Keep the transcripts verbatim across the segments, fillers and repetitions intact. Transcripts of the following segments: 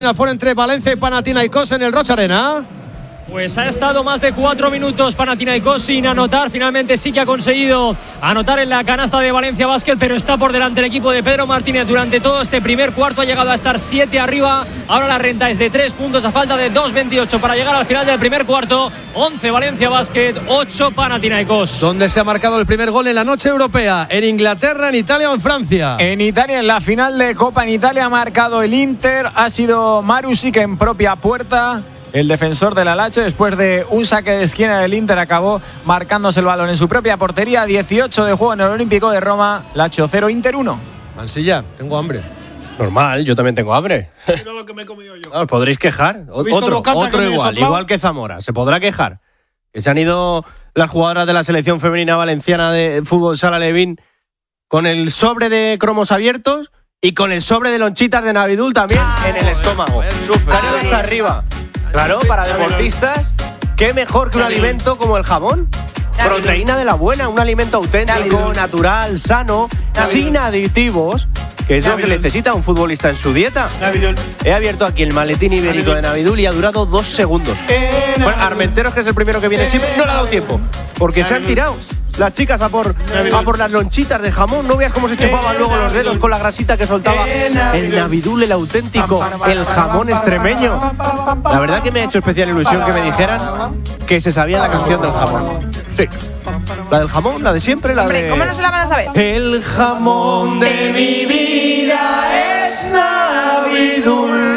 Fuera entre Valencia y Panathinaikos en el Rocha Arena. Pues ha estado más de cuatro minutos Panathinaikos sin anotar. Finalmente sí que ha conseguido anotar en la canasta de Valencia Basket, pero está por delante el equipo de Pedro Martínez durante todo este primer cuarto. Ha llegado a estar siete arriba. Ahora la renta es de tres puntos a falta de dos veintiocho para llegar al final del primer cuarto. once Valencia Basket, ocho Panathinaikos. ¿Dónde se ha marcado el primer gol en la noche europea? ¿En Inglaterra, en Italia o en Francia? En Italia, en la final de Copa en Italia ha marcado el Inter. Ha sido Marusic en propia puerta. El defensor del Alache, después de un saque de esquina del Inter, acabó marcándose el balón en su propia portería. dieciocho de juego en el Olímpico de Roma. Lazio cero, Inter uno. Mansilla, tengo hambre. Normal, yo también tengo hambre. Mira lo que me he comido yo. Os podréis quejar. Otro, otro igual, igual que Zamora. Se podrá quejar. Que se han ido las jugadoras de la selección femenina valenciana de fútbol sala Levín con el sobre de cromos abiertos y con el sobre de lonchitas de Navidul también en el estómago. Salió hasta arriba. Claro, para deportistas, ¿qué mejor que un alimento como el jamón? Proteína de la buena, un alimento auténtico, natural, sano, sin aditivos, que es lo que necesita un futbolista en su dieta. He abierto aquí el maletín ibérico de Navidul y ha durado dos segundos. Bueno, Armenteros, que es el primero que viene siempre, no le ha dado tiempo, porque se han tirado las chicas a por, a por las lonchitas de jamón. No veas cómo se chupaban luego los dedos con la grasita que soltaba el Navidul, el auténtico, el jamón extremeño. La verdad que me ha hecho especial ilusión que me dijeran que se sabía la canción del jamón. Sí, la del jamón, la de siempre, la Hombre, de... ¿cómo no se la van a saber? El jamón de mi vida es Navidul.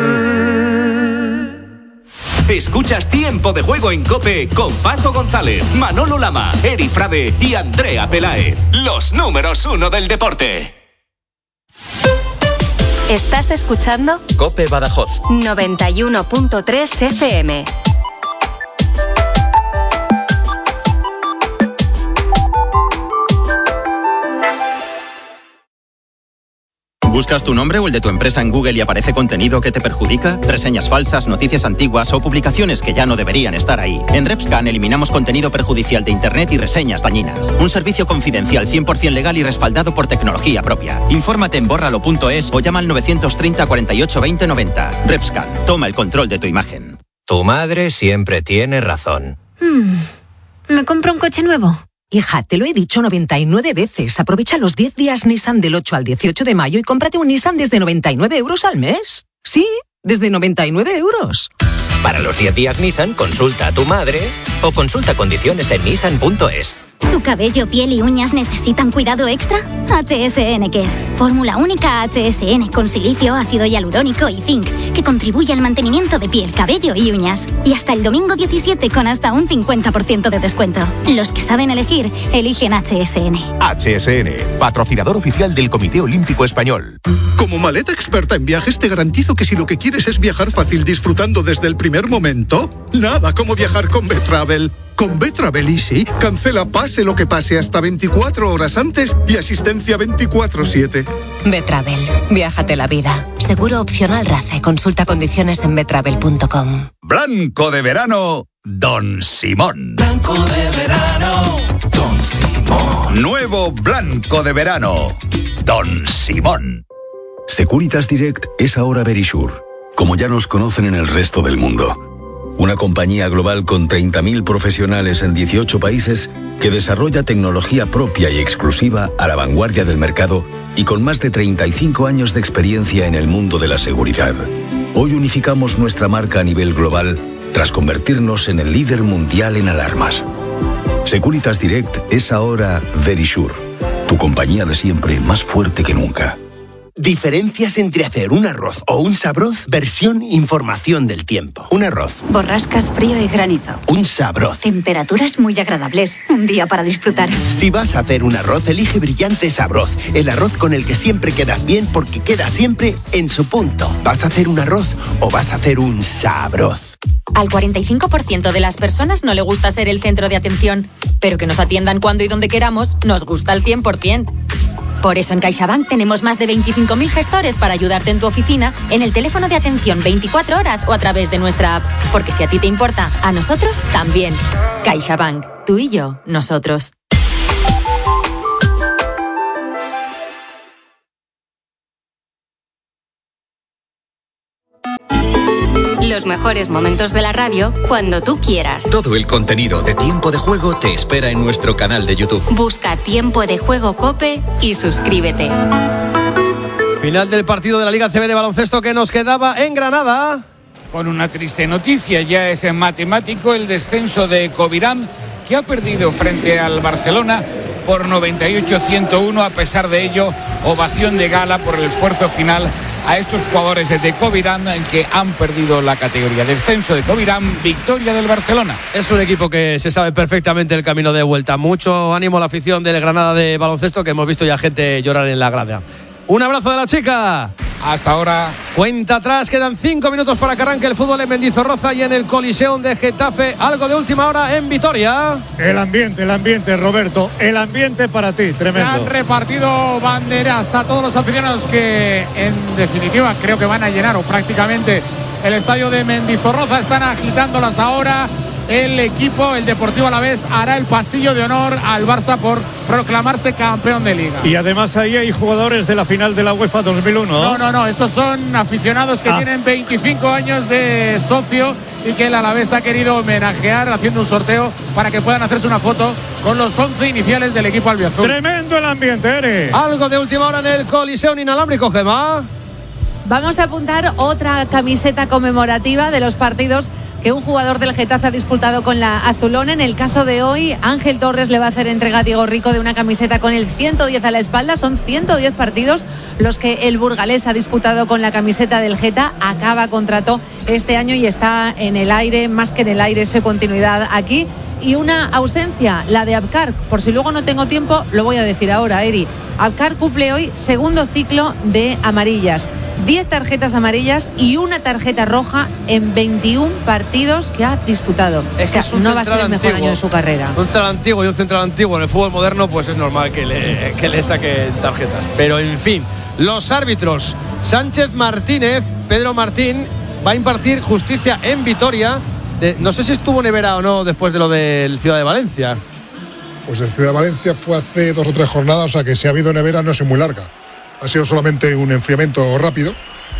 Escuchas Tiempo de Juego en COPE con Paco González, Manolo Lama, Eri Frade y Andrea Peláez. Los números uno del deporte. ¿Estás escuchando? COPE Badajoz noventa y uno punto tres F M. ¿Buscas tu nombre o el de tu empresa en Google y aparece contenido que te perjudica? Reseñas falsas, noticias antiguas o publicaciones que ya no deberían estar ahí. En Repscan eliminamos contenido perjudicial de Internet y reseñas dañinas. Un servicio confidencial cien por ciento legal y respaldado por tecnología propia. Infórmate en bórralo punto es o llama al novecientos treinta, cuarenta y ocho, veinte, noventa. Repscan, toma el control de tu imagen. Tu madre siempre tiene razón. Hmm. ¿Me compro un coche nuevo? Hija, te lo he dicho noventa y nueve veces. Aprovecha los diez días Nissan del ocho al dieciocho de mayo y cómprate un Nissan desde noventa y nueve euros al mes. Sí, desde noventa y nueve euros. Para los diez días Nissan, consulta a tu madre o consulta condiciones en nissan punto es. ¿Tu cabello, piel y uñas necesitan cuidado extra? H S N Care. Fórmula única H S N con silicio, ácido hialurónico y zinc, que contribuye al mantenimiento de piel, cabello y uñas. Y hasta el domingo diecisiete con hasta un cincuenta por ciento de descuento. Los que saben elegir, eligen H S N. H S N, patrocinador oficial del Comité Olímpico Español. Como maleta experta en viajes, te garantizo que si lo que quieres es viajar fácil disfrutando desde el primer momento, nada como viajar con Betravel. Con Betravel Easy, cancela pase lo que pase hasta veinticuatro horas antes y asistencia veinticuatro siete. Betravel, viájate la vida. Seguro opcional RACE. Consulta condiciones en betravel punto com. Blanco de verano, Don Simón. Blanco de verano, Don Simón. Nuevo Blanco de verano, Don Simón. Securitas Direct es ahora Verisure, como ya nos conocen en el resto del mundo. Una compañía global con treinta mil profesionales en dieciocho países que desarrolla tecnología propia y exclusiva a la vanguardia del mercado y con más de treinta y cinco años de experiencia en el mundo de la seguridad. Hoy unificamos nuestra marca a nivel global tras convertirnos en el líder mundial en alarmas. Securitas Direct es ahora Verisure, tu compañía de siempre más fuerte que nunca. Diferencias entre hacer un arroz o un sabroz, versión información del tiempo. Un arroz. Borrascas, frío y granizo. Un sabroz. Temperaturas muy agradables. Un día para disfrutar. Si vas a hacer un arroz, elige Brillante Sabroz. El arroz con el que siempre quedas bien porque queda siempre en su punto. ¿Vas a hacer un arroz o vas a hacer un sabroz? Al cuarenta y cinco por ciento de las personas no le gusta ser el centro de atención, pero que nos atiendan cuando y donde queramos nos gusta al cien por ciento. Por eso en CaixaBank tenemos más de veinticinco mil gestores para ayudarte en tu oficina, en el teléfono de atención veinticuatro horas o a través de nuestra app. Porque si a ti te importa, a nosotros también. CaixaBank. Tú y yo, nosotros. Los mejores momentos de la radio cuando tú quieras. Todo el contenido de Tiempo de Juego te espera en nuestro canal de YouTube. Busca Tiempo de Juego COPE y suscríbete. Final del partido de la Liga A C B de baloncesto que nos quedaba en Granada. Con una triste noticia, ya es matemático el descenso de Covirán, que ha perdido frente al Barcelona por noventa y ocho a ciento uno. A pesar de ello, ovación de gala por el esfuerzo final a estos jugadores de Covirán que han perdido la categoría. Descenso de Covirán, victoria del Barcelona. Es un equipo que se sabe perfectamente el camino de vuelta. Mucho ánimo a la afición del Granada de baloncesto, que hemos visto ya gente llorar en la grada. Un abrazo de la chica. Hasta ahora. Cuenta atrás, quedan cinco minutos para que arranque el fútbol en Mendizorroza y en el Coliseum de Getafe. Algo de última hora en Vitoria. El ambiente, el ambiente, Roberto. El ambiente para ti, tremendo. Se han repartido banderas a todos los aficionados que, en definitiva, creo que van a llenar o prácticamente el estadio de Mendizorroza. Están agitándolas ahora. El equipo, el Deportivo Alavés, hará el pasillo de honor al Barça por proclamarse campeón de Liga. Y además ahí hay jugadores de la final de la UEFA dos mil uno. No, no, no, esos son aficionados que ah. tienen veinticinco años de socio y que el Alavés ha querido homenajear haciendo un sorteo para que puedan hacerse una foto con los once iniciales del equipo albiazul. Tremendo el ambiente, Eri. Algo de última hora en el Coliseum inalámbrico, Gemma. Vamos a apuntar otra camiseta conmemorativa de los partidos que un jugador del Getafe ha disputado con la azulona. En el caso de hoy, Ángel Torres le va a hacer entrega a Diego Rico de una camiseta con el ciento diez a la espalda. Son ciento diez partidos los que el burgalés ha disputado con la camiseta del Geta. Acaba contrato este año y está en el aire, más que en el aire, esa continuidad aquí. Y una ausencia, la de Abkar. Por si luego no tengo tiempo, lo voy a decir ahora, Eri. Abkar cumple hoy segundo ciclo de amarillas. diez tarjetas amarillas y una tarjeta roja en veintiún partidos que ha disputado. Es o sea, es un no va a ser el antiguo, mejor año de su carrera. Un central antiguo y un central antiguo en el fútbol moderno, pues es normal que le, que le saquen tarjetas. Pero en fin, los árbitros. Sánchez Martínez, Pedro Martín, va a impartir justicia en Vitoria. De, no sé si estuvo Nevera o no después de lo del Ciudad de Valencia. Pues el Ciudad de Valencia fue hace dos o tres jornadas, o sea que si ha habido nevera no es muy larga. Ha sido solamente un enfriamiento rápido,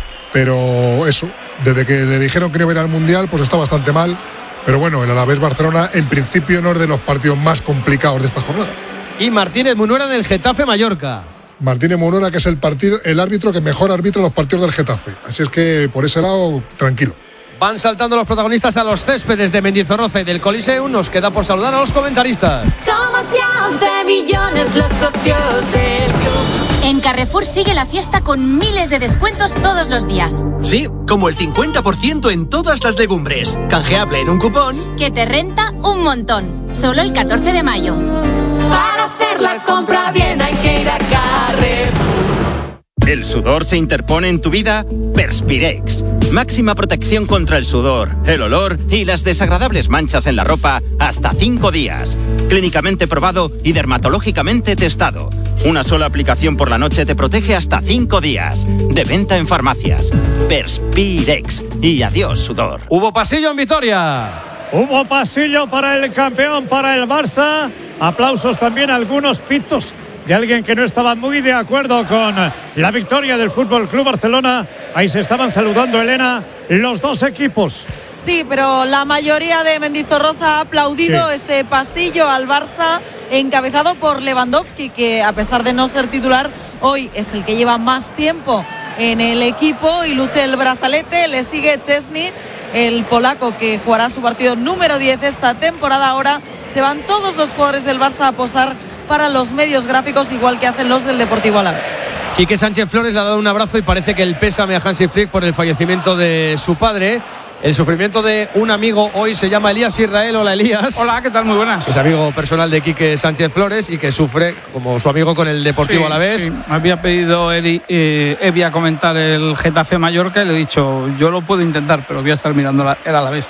pero eso, desde que le dijeron que no iba a ir al Mundial, pues está bastante mal. Pero bueno, el Alavés Barcelona en principio no es de los partidos más complicados de esta jornada. Y Martínez Munuera en el Getafe Mallorca. Martínez Munuera, que es el partido, el árbitro que mejor arbitra los partidos del Getafe. Así es que por ese lado, tranquilo. Van saltando los protagonistas a los céspedes de Mendizorroza y del Coliseum. Nos queda por saludar a los comentaristas. Somos ya de millones los socios del club. En Carrefour sigue la fiesta con miles de descuentos todos los días. Sí, como el cincuenta por ciento en todas las legumbres. Canjeable en un cupón que te renta un montón. Solo el catorce de mayo. Para hacer la compra bien hay que ir a Carrefour. ¿El sudor se interpone en tu vida? Perspirex. Máxima protección contra el sudor, el olor y las desagradables manchas en la ropa hasta cinco días. Clínicamente probado y dermatológicamente testado. Una sola aplicación por la noche te protege hasta cinco días. De venta en farmacias. Perspirex. Y adiós, sudor. Hubo pasillo en Vitoria. Hubo pasillo para el campeón, para el Barça. Aplausos también a algunos pitos de alguien que no estaba muy de acuerdo con la victoria del Fútbol Club Barcelona. Ahí se estaban saludando, Elena, los dos equipos. Sí, pero la mayoría de Mendizorroza ha aplaudido sí. ese pasillo al Barça encabezado por Lewandowski, que a pesar de no ser titular, hoy es el que lleva más tiempo en el equipo y luce el brazalete. Le sigue Chesney, el polaco, que jugará su partido número diez esta temporada. Ahora se van todos los jugadores del Barça a posar para los medios gráficos, igual que hacen los del Deportivo Alavés. Quique Sánchez Flores le ha dado un abrazo y parece que el pésame a Hansi Flick por el fallecimiento de su padre. El sufrimiento de un amigo hoy se llama Elías Israel. Hola, Elías. Hola, ¿qué tal? Muy buenas. Es amigo personal de Quique Sánchez Flores y que sufre como su amigo con el Deportivo sí, Alavés. Sí. Me había pedido Evi, eh, Evi a comentar el Getafe Mallorca y le he dicho, yo lo puedo intentar, pero voy a estar mirando la, el Alavés.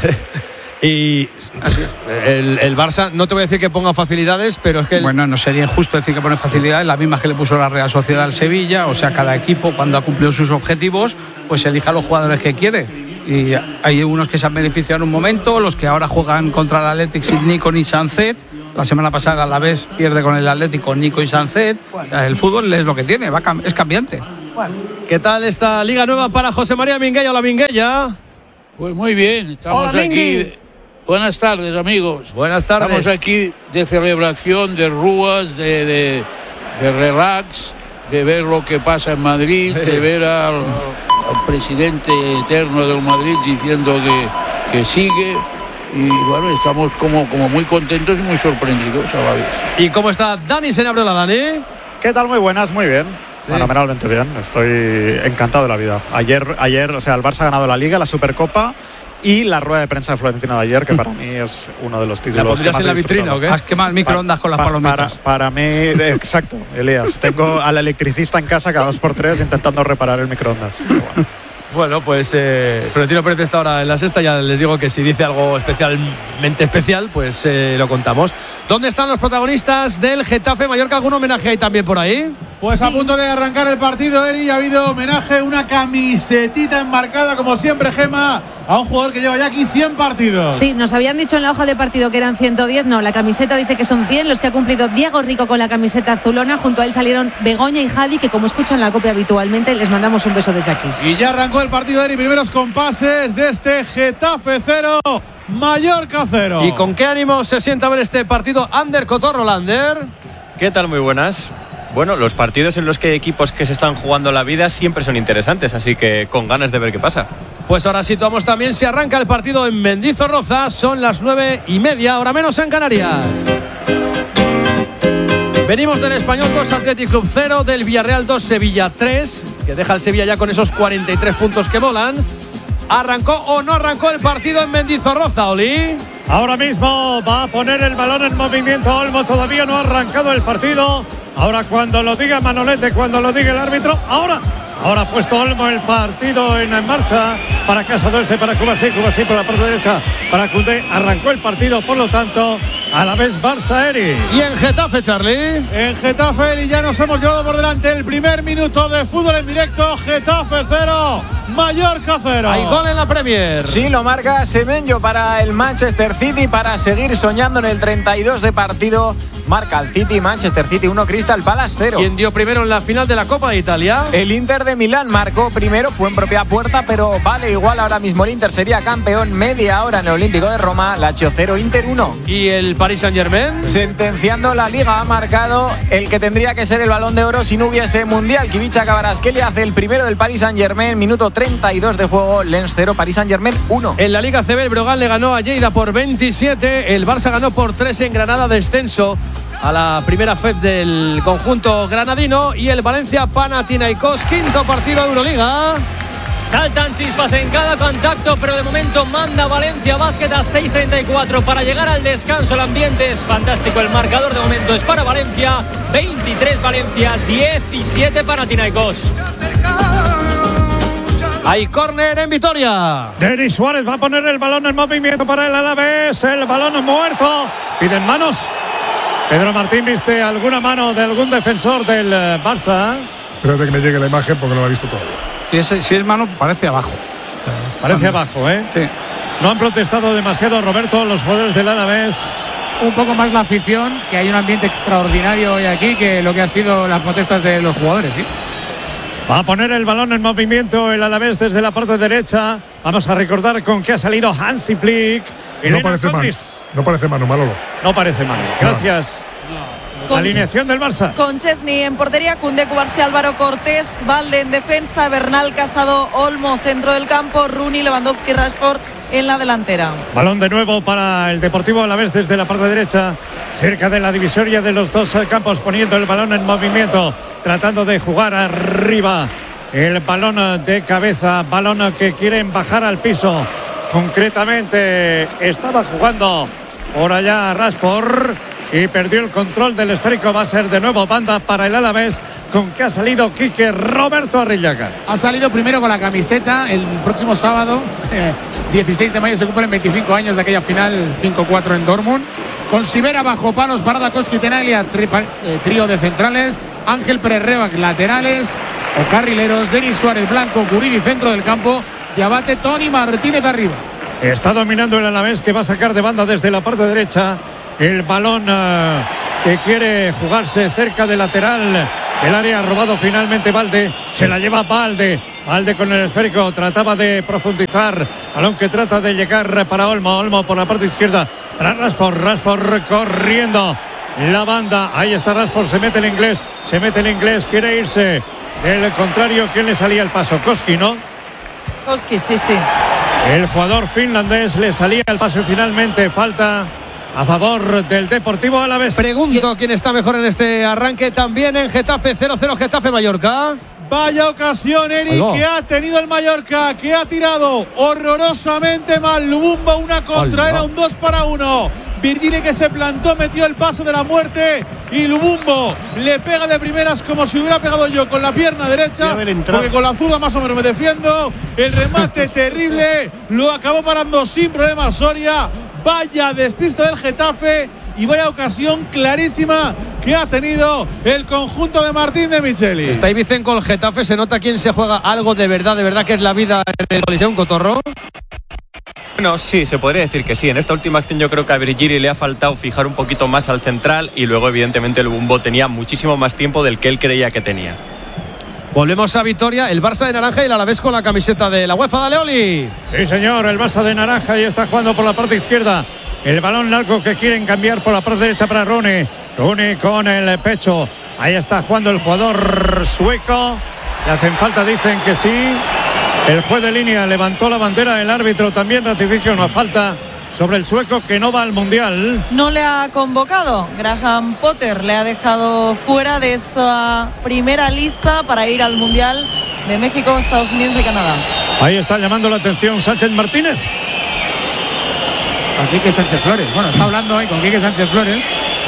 Y el, el Barça, no te voy a decir que ponga facilidades, pero es que... El... Bueno, no sería injusto decir que pone facilidades, las mismas que le puso la Real Sociedad al Sevilla. O sea, cada equipo, cuando ha cumplido sus objetivos, pues elija a los jugadores que quiere. Y hay unos que se han beneficiado en un momento, los que ahora juegan contra el Athletic sin Nico ni Sancet. La semana pasada a la vez pierde con el Atlético Nico y Sancet. El fútbol es lo que tiene, va, es cambiante. ¿Qué tal esta liga nueva para José María Minguella? Hola, Minguella. Pues muy bien, estamos Hola, aquí. Mingui. Buenas tardes, amigos. Buenas tardes. Estamos aquí de celebración, de rúas, de, de, de relax, de ver lo que pasa en Madrid, sí. de ver al, al presidente eterno del Madrid diciendo que, que sigue. Y bueno, estamos como, como muy contentos y muy sorprendidos a la vez. ¿Y cómo está Dani Senabriola, Dani? ¿Qué tal? Muy buenas, muy bien. Sí. Fenomenalmente bien, estoy encantado de la vida. Ayer, ayer, o sea, el Barça ha ganado la Liga, la Supercopa y la rueda de prensa de Florentino de ayer, que para mí es uno de los títulos. ¿La pondrías que más en la vitrina o qué? Has quemado el microondas con las pa, palomitas. Para, para mí, exacto, Elías. Tengo al electricista en casa cada dos por tres intentando reparar el microondas. Bueno. Bueno, pues eh, Florentino Pérez está ahora en la sexta. Ya les digo que si dice algo especialmente especial, pues eh, lo contamos. ¿Dónde están los protagonistas del Getafe Mallorca? ¿Algún homenaje hay también por ahí? Pues a punto de arrancar el partido, Eri, ha habido homenaje, una camisetita enmarcada, como siempre, Gema, a un jugador que lleva ya aquí cien partidos. Sí, nos habían dicho en la hoja de partido que eran ciento diez, no, la camiseta dice que son cien, los que ha cumplido Diego Rico con la camiseta azulona. Junto a él salieron Begoña y Javi, que como escuchan la copia habitualmente, les mandamos un beso desde aquí. Y ya arrancó el partido, Eri, primeros compases de este Getafe cero, Mallorca cero. ¿Y con qué ánimo se sienta a ver este partido? Ander Cotorro, Lander. ¿Qué tal? Muy buenas. Bueno, los partidos en los que hay equipos que se están jugando la vida siempre son interesantes, así que con ganas de ver qué pasa. Pues ahora situamos también si arranca el partido en Mendizorroza. Son las nueve y media, hora menos en Canarias. Venimos del Español dos, Athletic Club cero, del Villarreal dos, Sevilla tres, que deja al Sevilla ya con esos cuarenta y tres puntos que volan. ¿Arrancó o no arrancó el partido en Mendizorroza, Oli? Ahora mismo va a poner el balón en movimiento Olmo, todavía no ha arrancado el partido. Ahora cuando lo diga Manolete, cuando lo diga el árbitro, ahora, ahora ha puesto Olmo el partido en marcha para Casa Oeste, para Cubasí, Cubasí por la parte derecha, para Koundé, arrancó el partido, por lo tanto, a la vez Barça, Eri. ¿Y en Getafe, Charlie? En Getafe, Eri, ya nos hemos llevado por delante el primer minuto de fútbol en directo. Getafe cero, Mallorca cero. Hay gol en la Premier. Sí, lo marca Semenyo para el Manchester City, para seguir soñando en el treinta y dos de partido. Marca el City, Manchester City uno, Crystal Palace cero. ¿Quién dio primero en la final de la Copa de Italia? El Inter de Milán marcó primero, fue en propia puerta, pero vale igual, ahora mismo el Inter sería campeón. Media hora en el Olímpico de Roma, Lazio cero, Inter uno. ¿Y el Paris Saint-Germain? Sentenciando la Liga, ha marcado el que tendría que ser el Balón de Oro si no hubiese Mundial. Kivicha Kvaratskhelia hace el primero del Paris Saint-Germain, minuto treinta y dos de juego, Lens cero, Paris Saint-Germain uno. En la Liga C B, el Brogan le ganó a Lleida por veintisiete, el Barça ganó por tres en Granada, descenso a la primera F E P del conjunto granadino. Y el Valencia Panathinaikos, quinto partido de Euroliga. Saltan chispas en cada contacto, pero de momento manda Valencia Basket a seis treinta y cuatro para llegar al descanso. El ambiente es fantástico, el marcador de momento es para Valencia, veintitrés Valencia, diecisiete Panathinaikos. Hay córner en Vitoria. Denis Suárez va a poner el balón en movimiento para el Alavés, el balón muerto, piden manos. Pedro Martín, ¿viste alguna mano de algún defensor del Barça? Espérate que me llegue la imagen porque no la he visto todavía. Si es, si es mano, parece abajo. Parece abajo, ¿eh? Sí. No han protestado demasiado, Roberto, los jugadores del Alavés. Un poco más la afición, que hay un ambiente extraordinario hoy aquí, que lo que ha sido las protestas de los jugadores, ¿sí? Va a poner el balón en movimiento el Alavés desde la parte derecha. Vamos a recordar con qué ha salido Hansi Flick. No parece mano, no parece mano, Manolo. No parece mano. Gracias. No. Con, alineación del Barça. Con Chesney en portería, Koundé, Cubarsí, Álvaro Cortés, Valde en defensa, Bernal, Casado, Olmo, centro del campo, Rooney, Lewandowski, Rashford en la delantera. Balón de nuevo para el Deportivo Alavés desde la parte derecha, cerca de la divisoria de los dos campos, poniendo el balón en movimiento, tratando de jugar arriba. El balón de cabeza, balón que quieren bajar al piso. Concretamente estaba jugando por allá Rashford y perdió el control del esférico. Va a ser de nuevo banda para el Alavés, con que ha salido Quique Roberto Arrillaga. Ha salido primero con la camiseta. El próximo sábado, eh, dieciséis de mayo, se cumplen veinticinco años de aquella final cinco cuatro en Dortmund. Con Sivera bajo palos, Parada, Koski, Tenaglia, tri, eh, trío de centrales, Ángel Pérez Rebac laterales o carrileros, Denis Suárez Blanco, Guridi centro del campo y Abate, Tony Martínez arriba. Está dominando el Alavés, que va a sacar de banda desde la parte derecha el balón uh, que quiere jugarse cerca del lateral del área. Robado finalmente Valde, se la lleva Valde, Valde con el esférico, trataba de profundizar, balón que trata de llegar para Olmo, Olmo por la parte izquierda, para Rashford, Rashford corriendo la banda, ahí está Rashford, se mete el inglés, se mete el inglés, quiere irse, del contrario, ¿quién le salía el paso? Koski, ¿no? Koski, sí, sí. El jugador finlandés le salía el paso y finalmente falta a favor del Deportivo Alavés. Pregunto quién está mejor en este arranque también en Getafe, cero cero Getafe Mallorca. Vaya ocasión, Eric, que ha tenido el Mallorca, que ha tirado horrorosamente mal. Lubumbo, una contra, era un dos para uno. Virgili que se plantó, metió el paso de la muerte y Lubumbo le pega de primeras como si hubiera pegado yo con la pierna derecha, porque con la zurda más o menos me defiendo. El remate terrible, lo acabó parando sin problemas Soria. Vaya despiste del Getafe y vaya ocasión clarísima que ha tenido el conjunto de Martín de Michelis. Está Vicen con el Getafe, se nota quién se juega algo de verdad, de verdad que es la vida en el Coliseum, Cotorro. Bueno, sí, se podría decir que sí. En esta última acción yo creo que a Virgili le ha faltado fijar un poquito más al central y luego evidentemente el Lubumbo tenía muchísimo más tiempo del que él creía que tenía. Volvemos a Vitoria, el Barça de naranja y el Alavés con la camiseta de la UEFA. Dale, Oli. Sí, señor, el Barça de naranja y está jugando por la parte izquierda. El balón largo que quieren cambiar por la parte derecha para Rooney. Rooney con el pecho. Ahí está jugando el jugador sueco. Le hacen falta, dicen que sí. El juez de línea levantó la bandera. El árbitro también ratifica una falta sobre el sueco que no va al Mundial. No le ha convocado. Graham Potter le ha dejado fuera de esa primera lista para ir al Mundial de México, Estados Unidos y Canadá. Ahí está llamando la atención Sánchez Martínez. A Quique Sánchez Flores. Bueno, está hablando ahí con Quique Sánchez Flores,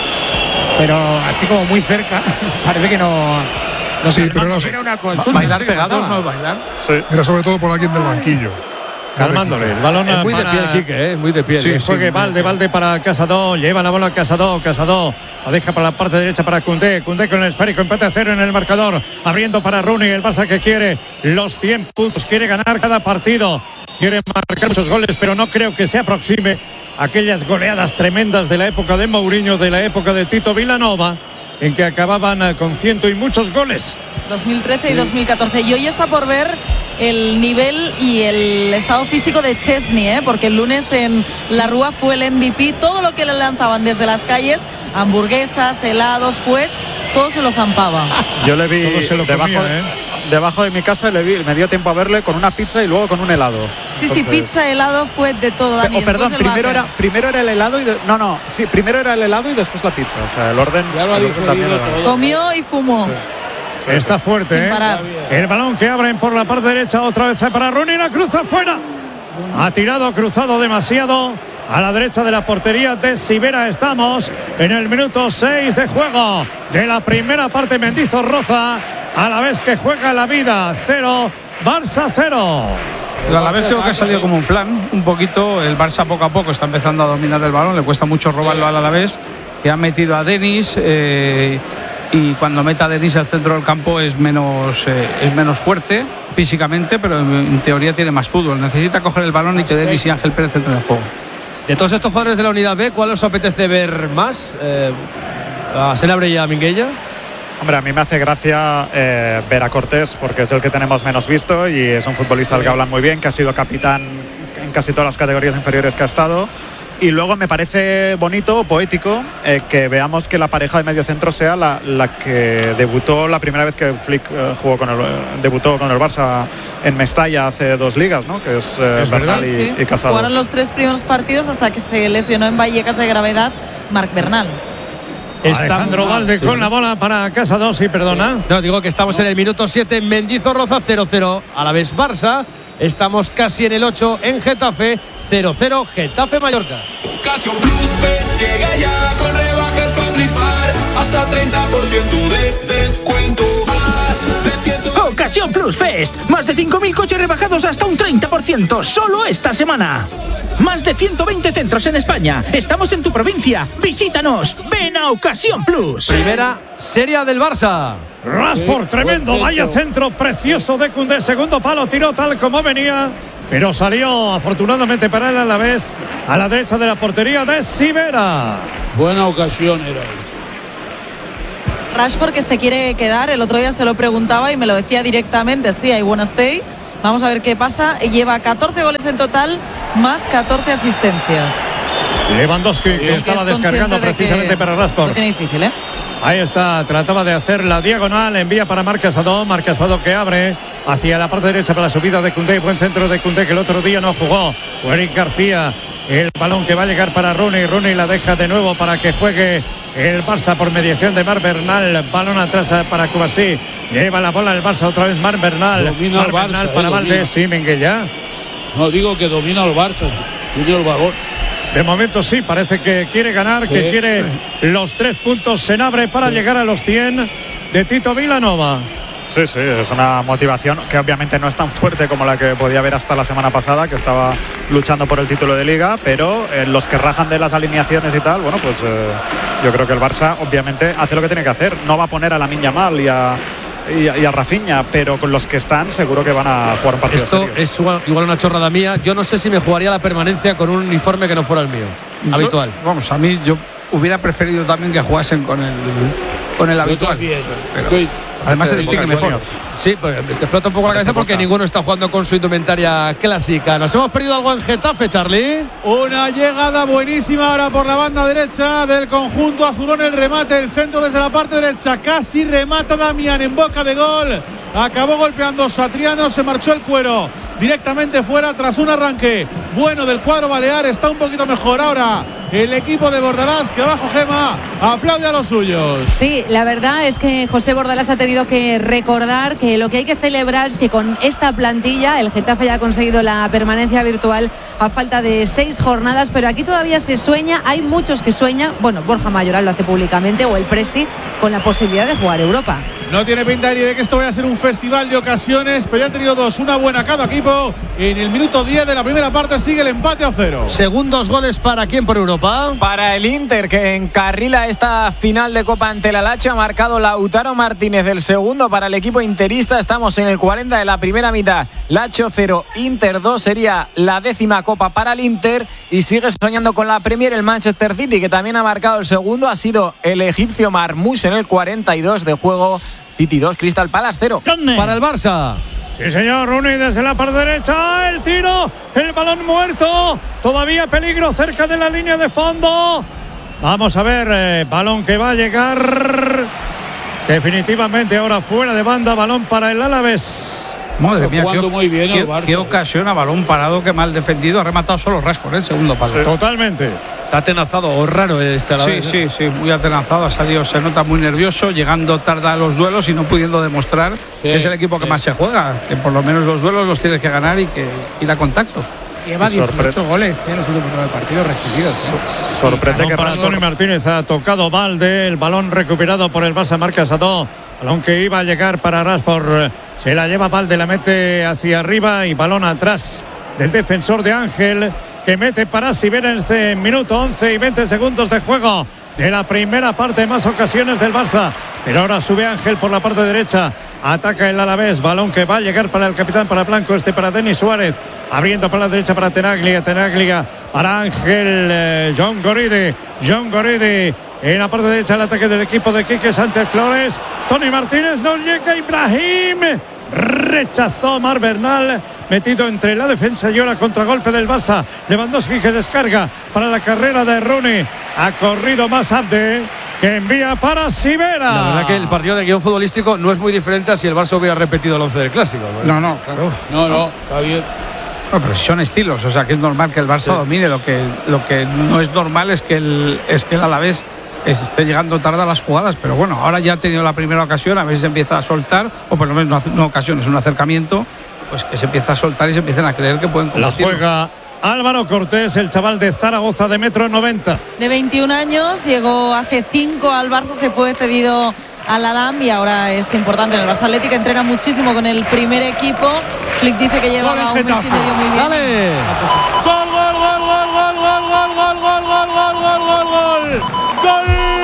pero así como muy cerca. Parece que no. no sí, sé, pero no, era una consulta. Bailar pegados, no bailar. Sí. Era sobre todo por alguien del banquillo. Calmándole, el balón es muy para... de piel, Quique, ¿eh? Muy de piel. Sí, ¿eh? juegue sí, Valde, Valde para Casado, lleva la bola a Casado, Casado la deja para la parte derecha para Koundé, Koundé con el esférico, empate a cero en el marcador, abriendo para Rooney, el Barça que quiere los cien puntos, quiere ganar cada partido, quiere marcar muchos goles, pero no creo que se aproxime a aquellas goleadas tremendas de la época de Mourinho, de la época de Tito Vilanova, en que acababan con ciento y muchos goles. dos mil trece y dos mil catorce. Y hoy está por ver el nivel y el estado físico de Chesney, ¿eh? Porque el lunes en la Rúa fue el M V P. Todo lo que le lanzaban desde las calles, hamburguesas, helados, fuets, todo se lo zampaba. Yo le vi Todo se lo debajo, comía, ¿eh? debajo de mi casa, le vi, me dio tiempo a verle con una pizza y luego con un helado. Sí, Entonces, sí, pizza, helado, fuet, de todo, Dani. Oh, perdón, primero era, primero era el helado y de, no, no, sí, primero era el helado y después la pizza. O sea, el orden. Ya lo ha el orden también era... Comió y fumó. Sí. Está fuerte, Sin parar. ¿eh? El balón que abren por la parte derecha, otra vez para Rooney, la cruza fuera. Ha tirado, cruzado demasiado a la derecha de la portería de Sivera. Estamos en el minuto seis de juego de la primera parte. Mendizorroza, a la vez que juega la vida, cero, Barça cero. El Alavés creo que ha salido como un flan, un poquito. El Barça poco a poco está empezando a dominar el balón, le cuesta mucho robarlo al Alavés, que ha metido a Denis. Eh, y cuando meta a Denis al centro del campo es menos, eh, es menos fuerte físicamente, pero en, en teoría tiene más fútbol. Necesita coger el balón y que Denis y Ángel Pérez entren en el juego. De todos estos jugadores de la unidad B, ¿cuál os apetece ver más? Eh, ¿A Senabre y a Minguella? Hombre, a mí me hace gracia eh, ver a Cortés, porque es el que tenemos menos visto y es un futbolista al que hablan muy bien, que ha sido capitán en casi todas las categorías inferiores que ha estado. Y luego me parece bonito, poético, eh, que veamos que la pareja de mediocentro sea la, la que debutó la primera vez que Flick eh, jugó con el, debutó con el Barça en Mestalla hace dos ligas, ¿no? Que es, eh, es Bernal verdad, y, sí. y Casado. Jugaron los tres primeros partidos hasta que se lesionó en Vallecas de gravedad Marc Bernal. Alejandro Valde con sí. la bola para Casado, sí, perdona. No, digo que estamos en el minuto siete en Mendizorroza, cero cero Alavés Barça. Estamos casi en el ocho en Getafe, cero cero Getafe Mallorca. Ocasión Plus Fest llega ya con rebajas para flipar, hasta treinta por ciento de descuento. Más de ciento... Ocasión Plus Fest, más de cinco mil coches rebajados hasta un treinta por ciento solo esta semana. Más de ciento veinte centros en España. Estamos en tu provincia. Visítanos. Ven a Ocasión Plus. Primera serie del Barça. Rashford, sí, tremendo. Vaya centro precioso de Koundé. Segundo palo, tiró tal como venía, pero salió afortunadamente para él a la vez a la derecha de la portería de Sivera. Buena ocasión era. Rashford que se quiere quedar. El otro día se lo preguntaba y me lo decía directamente. Sí, I wanna stay. Vamos a ver qué pasa. Lleva catorce goles en total, más catorce asistencias. Lewandowski, que estaba descargando precisamente para Rashford. Lo tiene difícil, ¿eh? Ahí está, trataba de hacer la diagonal, envía para Marc Casado, Marc Casado que abre hacia la parte derecha para la subida de Koundé, buen centro de Koundé que el otro día no jugó. Eric García, el balón que va a llegar para Rooney, Rooney la deja de nuevo para que juegue el Barça por mediación de Marc Bernal, balón atrás para Kubasi, lleva la bola el Barça otra vez Marc Bernal, domina Marc el Barça, Bernal eh, para domina. Valdés, sí, Minguella. No, digo que domina el Barça, tiene el balón. De momento sí, parece que quiere ganar, Sí. que quiere los tres puntos en abre para Sí. llegar a los cien de Tito Vilanova. Sí, sí, es una motivación que obviamente no es tan fuerte como la que podía haber hasta la semana pasada, que estaba luchando por el título de Liga, pero eh, los que rajan de las alineaciones y tal, bueno, pues eh, yo creo que el Barça obviamente hace lo que tiene que hacer. No va a poner a Lamine Yamal y a, y a, y a Rafinha, pero con los que están seguro que van a jugar un partido Esto serio. es igual, igual una chorrada mía. Yo no sé si me jugaría la permanencia con un uniforme que no fuera el mío, Yo, habitual. Vamos, a mí yo hubiera preferido también que jugasen con el con el habitual. también, Pero estoy- además se distingue mejor. Sí, pues te explota un poco la cabeza porque ninguno está jugando con su indumentaria clásica. ¿Nos hemos perdido algo en Getafe, Charlie? Una llegada buenísima ahora por la banda derecha del conjunto azulón. El remate, el centro desde la parte derecha. Casi remata Damián en boca de gol. Acabó golpeando Satriano, se marchó el cuero directamente fuera tras un arranque bueno del cuadro balear. Está un poquito mejor ahora el equipo de Bordalás, que abajo Gema aplaude a los suyos. Sí, la verdad es que José Bordalás ha tenido que recordar que lo que hay que celebrar es que con esta plantilla el Getafe ya ha conseguido la permanencia virtual a falta de seis jornadas, pero aquí todavía se sueña, hay muchos que sueñan, bueno, Borja Mayoral lo hace públicamente, o el Presi, con la posibilidad de jugar Europa. No tiene pinta ni de que esto vaya a ser un festival de ocasiones, pero ya han tenido dos, una buena cada equipo. En el minuto diez de la primera parte sigue el empate a cero. Segundos goles para quién por Europa. Para el Inter, que encarrila esta final de Copa ante la Lazio, ha marcado Lautaro Martínez el segundo para el equipo interista. Estamos en el cuarenta de la primera mitad. Lazio cero, Inter dos, sería la décima Copa para el Inter. Y sigue soñando con la Premier el Manchester City, que también ha marcado el segundo. Ha sido el egipcio Marmoush en el cuarenta y dos de juego. City dos, Crystal Palace cero. Para el Barça. Sí, señor, Rooney desde la parte derecha, el tiro, el balón muerto, todavía peligro cerca de la línea de fondo. Vamos a ver, eh, balón que va a llegar definitivamente ahora fuera de banda, balón para el Alavés. Madre Está mía, jugando qué, muy bien el qué- Barça, qué eh. ocasión a balón parado, que mal defendido, ha rematado solo Rashford, el segundo palo. Totalmente. Está atenazado o raro este Sí, Alavés, sí, sí, muy atenazado, ha salido, se nota muy nervioso, llegando tarde a los duelos y no pudiendo demostrar Sí, que es el equipo que sí. más se juega, que por lo menos los duelos los tienes que ganar y que ir a contacto. Lleva Sorprende. dieciocho goles en los últimos nueve partidos recibidos. ¿eh? Sorprende que Balón para Rashford Toni Martínez, ha tocado Valde, el balón recuperado por el Barça, Marc Casado, balón que iba a llegar para Rashford, se la lleva Valde, la mete hacia arriba y balón atrás del defensor de Ángel, que mete para Sibera en este minuto once y veinte segundos de juego de la primera parte, más ocasiones del Barça, pero ahora sube Ángel por la parte derecha, ataca el Alavés, balón que va a llegar para el capitán, para Blanco, este para Denis Suárez, abriendo para la derecha para Tenaglia, Tenaglia para Ángel, eh, John Goridi, John Goridi en la parte derecha el ataque del equipo de Quique Sánchez Flores, Toni Martínez, no llega Ibrahim, rechazó Marc Bernal, metido entre la defensa y ahora contragolpe del Barça. Lewandowski que descarga para la carrera de Rooney, ha corrido más Abde, que envía para Sibera. La verdad que el partido de guión futbolístico no es muy diferente a si el Barça hubiera repetido el once del clásico. No, no, claro. No, no, está bien. No, pero son estilos, o sea que es normal que el Barça domine, lo que, lo que no es normal es que el, es que el Alavés esté llegando tarde a las jugadas, pero bueno, ahora ya ha tenido la primera ocasión, a ver si se empieza a soltar, o por lo menos no, no ocasión, es un acercamiento, pues que se empieza a soltar y se empiecen a creer que pueden La competir. juega Álvaro Cortés, el chaval de Zaragoza de metro noventa. De veintiún años, llegó hace cinco al Barça, se fue cedido al Adam y ahora es importante en el Barça Atlético, entrena muchísimo con el primer equipo. Flick dice que lleva Gol en un mes y Getafe. medio muy bien. ¡Dale! Gol, gol, gol, gol, gol, gol, gol, gol, gol, gol, gol, gol, gol, gol. Gol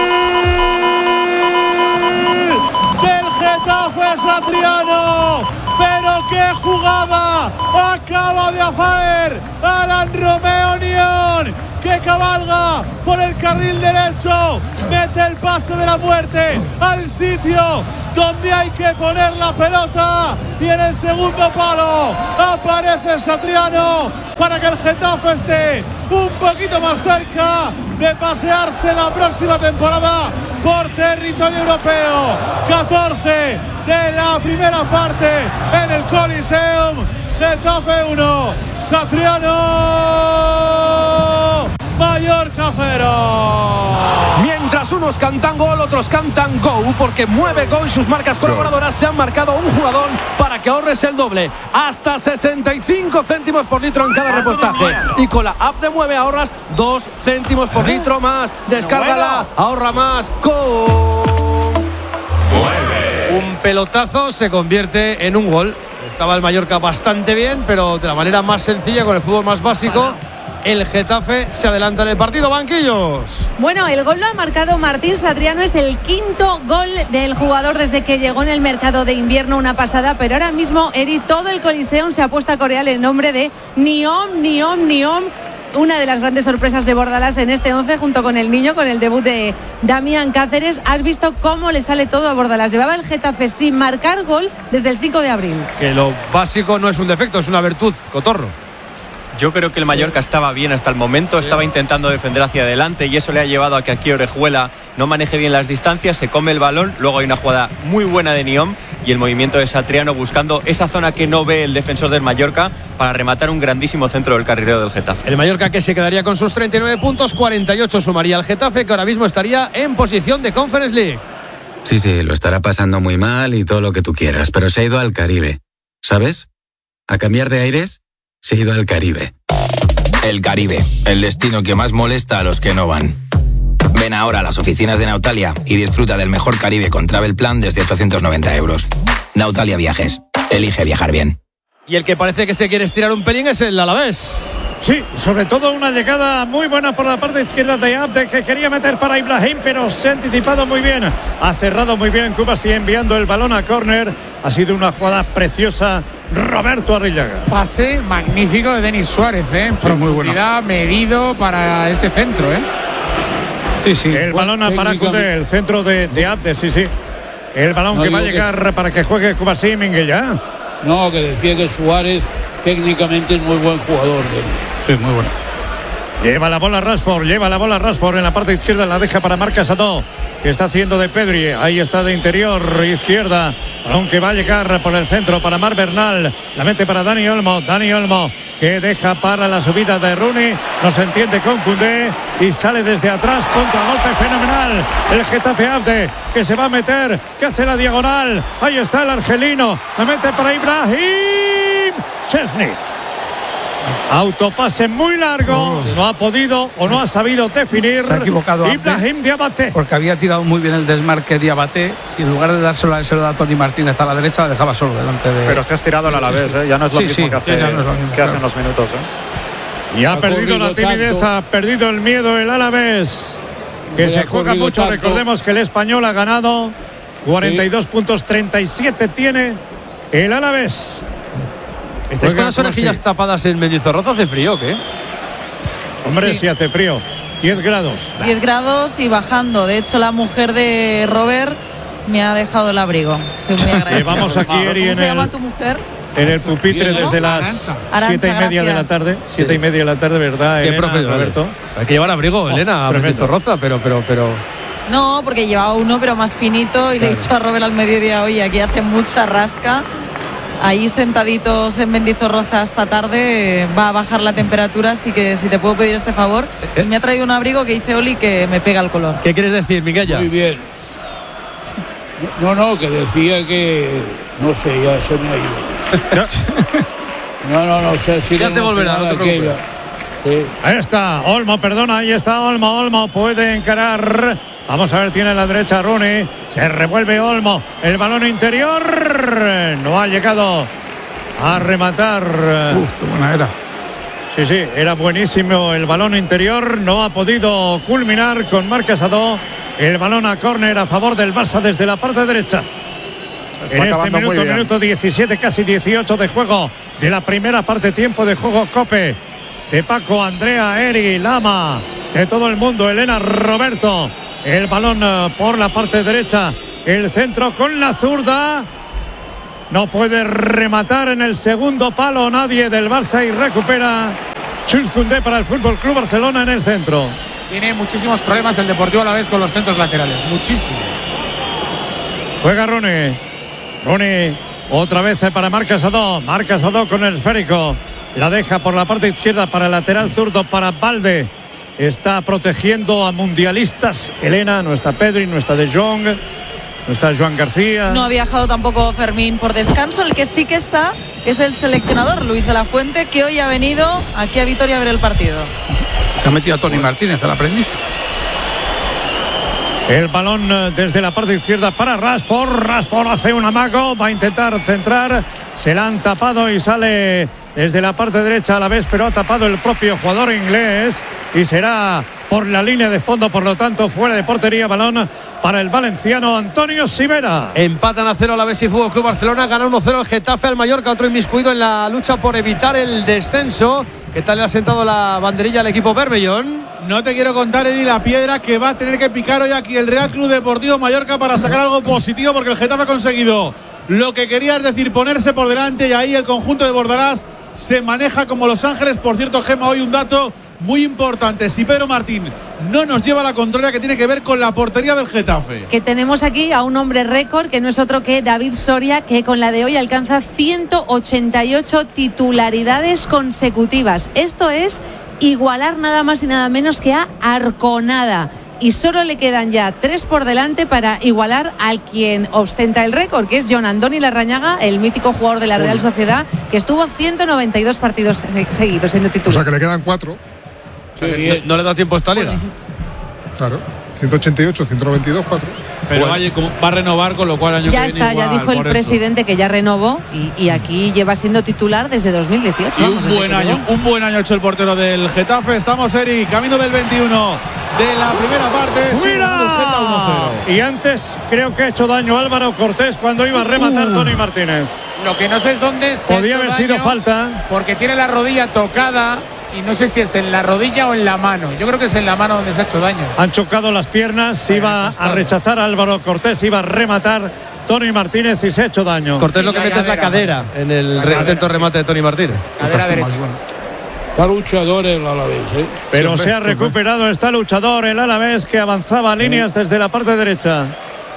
del Getafe Satriano. Pero qué jugada acaba de hacer Alan Romeo Unión. Qué cabalga por el carril derecho, mete el pase de la muerte al sitio donde hay que poner la pelota, y en el segundo palo aparece Satriano para que el Getafe esté un poquito más cerca de pasearse la próxima temporada por territorio europeo. catorce de la primera parte en el Coliseum. Getafe uno, Satriano, Mallorca cero. Mientras unos cantan gol, otros cantan go, porque Mueve Go y sus marcas colaboradoras se han marcado un jugador para que ahorres el doble, hasta sesenta y cinco céntimos por litro en cada repostaje. Y con la app de Mueve ahorras dos céntimos por litro más. Descárgala, ahorra más. Go. Un pelotazo se convierte en un gol. Estaba el Mallorca bastante bien, pero de la manera más sencilla, con el fútbol más básico. El Getafe se adelanta en el partido. Banquillos. Bueno, el gol lo ha marcado Martín Satriano. Es el quinto gol del jugador desde que llegó en el mercado de invierno, una pasada. Pero ahora mismo, Eri, todo el Coliseum se ha puesto a corear el nombre de Niom, Niom, Niom. Una de las grandes sorpresas de Bordalás en este once, junto con el niño, con el debut de Damián Cáceres. Has visto cómo le sale todo a Bordalás. Llevaba el Getafe sin marcar gol desde el cinco de abril. Que lo básico no es un defecto, es una virtud, Cotorro. Yo creo que el Mallorca estaba bien hasta el momento, estaba intentando defender hacia adelante y eso le ha llevado a que aquí Orejuela no maneje bien las distancias, se come el balón, luego hay una jugada muy buena de Niom y el movimiento de Satriano buscando esa zona que no ve el defensor del Mallorca para rematar un grandísimo centro del carrilero del Getafe. El Mallorca, que se quedaría con sus treinta y nueve puntos, cuarenta y ocho sumaría al Getafe, que ahora mismo estaría en posición de Conference League. Sí, sí, lo estará pasando muy mal y todo lo que tú quieras, pero se ha ido al Caribe, ¿sabes? A cambiar de aires, se ha ido al Caribe. El Caribe, el destino que más molesta a los que no van. Ven ahora a las oficinas de Nautalia y disfruta del mejor Caribe con Travel Plan desde ochocientos noventa euros. Nautalia Viajes, elige viajar bien. Y el que parece que se quiere estirar un pelín es el Alavés. Sí, sobre todo una llegada muy buena por la parte izquierda de Abde, que quería meter para Ibrahim, pero se ha anticipado muy bien. Ha cerrado muy bien Cuba, sigue enviando el balón a córner. Ha sido una jugada preciosa. Roberto Arrillaga. Pase magnífico de Denis Suárez, ¿eh? En profundidad, medido para ese centro, ¿eh? Sí, sí. El balón a para Cudé, el centro de, de Abde, sí, sí. El balón no, que va a llegar que... para que juegue Cuba, sí, Minguella. No, que decía que Suárez técnicamente es muy buen jugador. Sí, muy bueno. Lleva la bola Rashford, lleva la bola Rashford en la parte izquierda, la deja para Marc Asató, que está haciendo de Pedri, ahí está de interior izquierda, aunque va a llegar por el centro para Marc Bernal, la mete para Dani Olmo, Dani Olmo que deja para la subida de Rooney, no se entiende con Koundé y sale desde atrás, contragolpe fenomenal, el Getafe Abde, que se va a meter, que hace la diagonal, ahí está el argelino, la mete para Ibrahim Szczesny. Autopase muy largo, no ha podido o no ha sabido definir. Se ha equivocado Ibrahim Diabaté, porque había tirado muy bien el desmarque Diabaté, y en lugar de dárselo a ese a Tony Martínez a la derecha, la dejaba solo delante de. Pero se ha estirado el Alavés, sí, sí. ¿eh? Ya no es lo sí, mismo sí, que hace, sí, no es lo mismo, que claro. hace unos minutos. ¿eh? Y ha, ha perdido la timidez, tanto. ha perdido el miedo el Alavés, que se juega mucho. Tanto. Recordemos que el Español ha ganado cuarenta y dos sí. puntos, treinta y siete tiene el Alavés. ¿Estáis con las orejillas tapadas en Mendizorroza? ¿Hace frío o qué? Hombre, sí. sí hace frío. diez grados. diez grados y bajando. De hecho, la mujer de Robert me ha dejado el abrigo. Estoy muy agradecida. Llevamos aquí, Eri, ¿Cómo en se el, llama tu mujer? En el pupitre ¿no? desde las Arancha, siete y media gracias. de la tarde. Siete sí. y media de la tarde, ¿verdad, Qué Elena, Roberto? Hay que llevar abrigo, oh, Elena, a Mendizorroza, pero, pero, pero... No, porque llevaba uno, pero más finito, y claro. le he dicho a Robert al mediodía, oye, aquí hace mucha rasca. Ahí sentaditos en Mendizorroza esta tarde va a bajar la temperatura, así que si te puedo pedir este favor. ¿Eh? Y me ha traído un abrigo que dice Oli que me pega el color. ¿Qué quieres decir, Miguel? Muy bien. No, no, que decía que no sé, ya se me ha ido. no, no, no, o sea, si ya te volverá, no te preocupes. Sí. Ahí está, Olmo, perdona, ahí está Olmo, Olmo puede encarar. Vamos a ver, tiene la derecha Rooney, se revuelve Olmo, el balón interior, no ha llegado a rematar. Uf, qué buena era. Sí, sí, era buenísimo el balón interior, no ha podido culminar con Marc Asató. El balón a córner a favor del Barça desde la parte derecha. Está en este minuto, minuto diecisiete, casi dieciocho de juego de la primera parte, tiempo de juego Cope de Paco, Andrea, Eri, Lama, de todo el mundo. Elena Roberto, el balón por la parte derecha, el centro con la zurda. No puede rematar en el segundo palo nadie del Barça y recupera Jules Koundé para el Fútbol Club Barcelona en el centro. Tiene muchísimos problemas el Deportivo Alavés con los centros laterales, muchísimos. Juega Rooney. Rooney otra vez para Marc Casado. Marc Casado con el esférico. La deja por la parte izquierda para el lateral zurdo para Balde. Está protegiendo a mundialistas. Elena, no está Pedri, no está De Jong, no está Joan García. No ha viajado tampoco Fermín por descanso. El que sí que está es el seleccionador Luis de la Fuente, que hoy ha venido aquí a Vitoria a ver el partido. Ha metido a Toni Martínez, el aprendiz. El balón desde la parte izquierda para Rashford. Rashford hace un amago, va a intentar centrar. Se la han tapado y sale desde la parte derecha a la vez, pero ha tapado el propio jugador inglés y será por la línea de fondo, por lo tanto fuera de portería. Balón para el valenciano Antonio Sivera. Empatan a cero a la vez y Fútbol Club Barcelona. Gana uno cero el Getafe al Mallorca, otro inmiscuido en la lucha por evitar el descenso. ¿Qué tal le ha sentado la banderilla al equipo Bermellón? No te quiero contar ni la piedra que va a tener que picar hoy aquí el Real Club Deportivo Mallorca para sacar algo positivo, porque el Getafe ha conseguido lo que quería, es decir, ponerse por delante, y ahí el conjunto de Bordalás se maneja como Los Ángeles. Por cierto, Gemma, hoy un dato muy importante: si Pedro Martín no nos lleva la contraria, que tiene que ver con la portería del Getafe. Que tenemos aquí a un hombre récord, que no es otro que David Soria, que con la de hoy alcanza ciento ochenta y ocho titularidades consecutivas. Esto es igualar nada más y nada menos que a Arconada. Y solo le quedan ya tres por delante para igualar al quien ostenta el récord, que es Jon Andoni Larrañaga, el mítico jugador de la Real Sociedad, que estuvo ciento noventa y dos partidos seguidos siendo titular. O sea que le quedan cuatro. Sí, no, no le da tiempo a esta liga. Claro, ciento ochenta y ocho, ciento noventa y dos, cuatro. Pero bueno, va a renovar, con lo cual año ya que está, viene igual, ya dijo el presidente eso, que ya renovó y, y aquí lleva siendo titular desde dos mil dieciocho. Y vamos, un buen año, un buen año ha hecho el portero del Getafe. Estamos, Eri, camino del veintiuno de la primera parte. ¡Mira! Y antes creo que ha hecho daño Álvaro Cortés cuando iba a rematar uh. Toni Martínez. Lo que no sé es dónde se podía haber sido falta, porque tiene la rodilla tocada. Y no sé si es en la rodilla o en la mano. Yo creo que es en la mano donde se ha hecho daño. Han chocado las piernas, iba a rechazar a Álvaro Cortés, iba a rematar Toni Martínez y se ha hecho daño. Cortés sí, lo que mete es la cadera en el intento remate de Toni Martínez. Cadera derecha. Está luchador el Alavés, ¿eh? Pero sí, se ha recuperado, está luchador el Alavés, que avanzaba a líneas desde la parte derecha.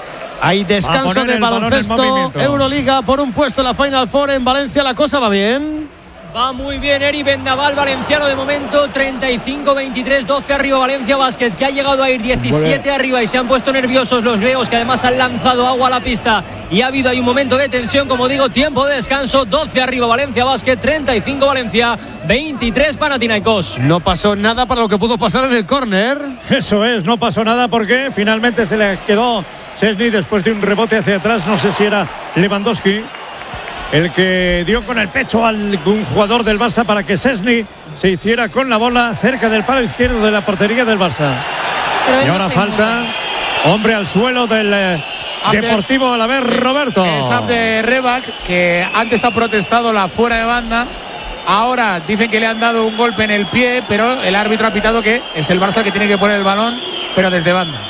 Hay descanso de baloncesto, Euroliga por un puesto en la Final Four en Valencia. La cosa va bien. Va muy bien Eri Vendaval, valenciano de momento, treinta y cinco veintitrés, doce arriba Valencia Basket, que ha llegado a ir diecisiete arriba y se han puesto nerviosos los griegos, que además han lanzado agua a la pista y ha habido ahí un momento de tensión, como digo, tiempo de descanso. Doce arriba Valencia Basket, treinta y cinco Valencia, veintitrés Panathinaikos. No pasó nada para lo que pudo pasar en el córner. Eso es, no pasó nada porque finalmente se le quedó Szczesny después de un rebote hacia atrás. No sé si era Lewandowski el que dio con el pecho a algún jugador del Barça para que Szczesny se hiciera con la bola cerca del palo izquierdo de la portería del Barça. Pero y ahora falta hombre al suelo del eh, Deportivo Alavés, Roberto. Es Abde Rebac, que antes ha protestado la fuera de banda. Ahora dicen que le han dado un golpe en el pie, pero el árbitro ha pitado que es el Barça que tiene que poner el balón, pero desde banda.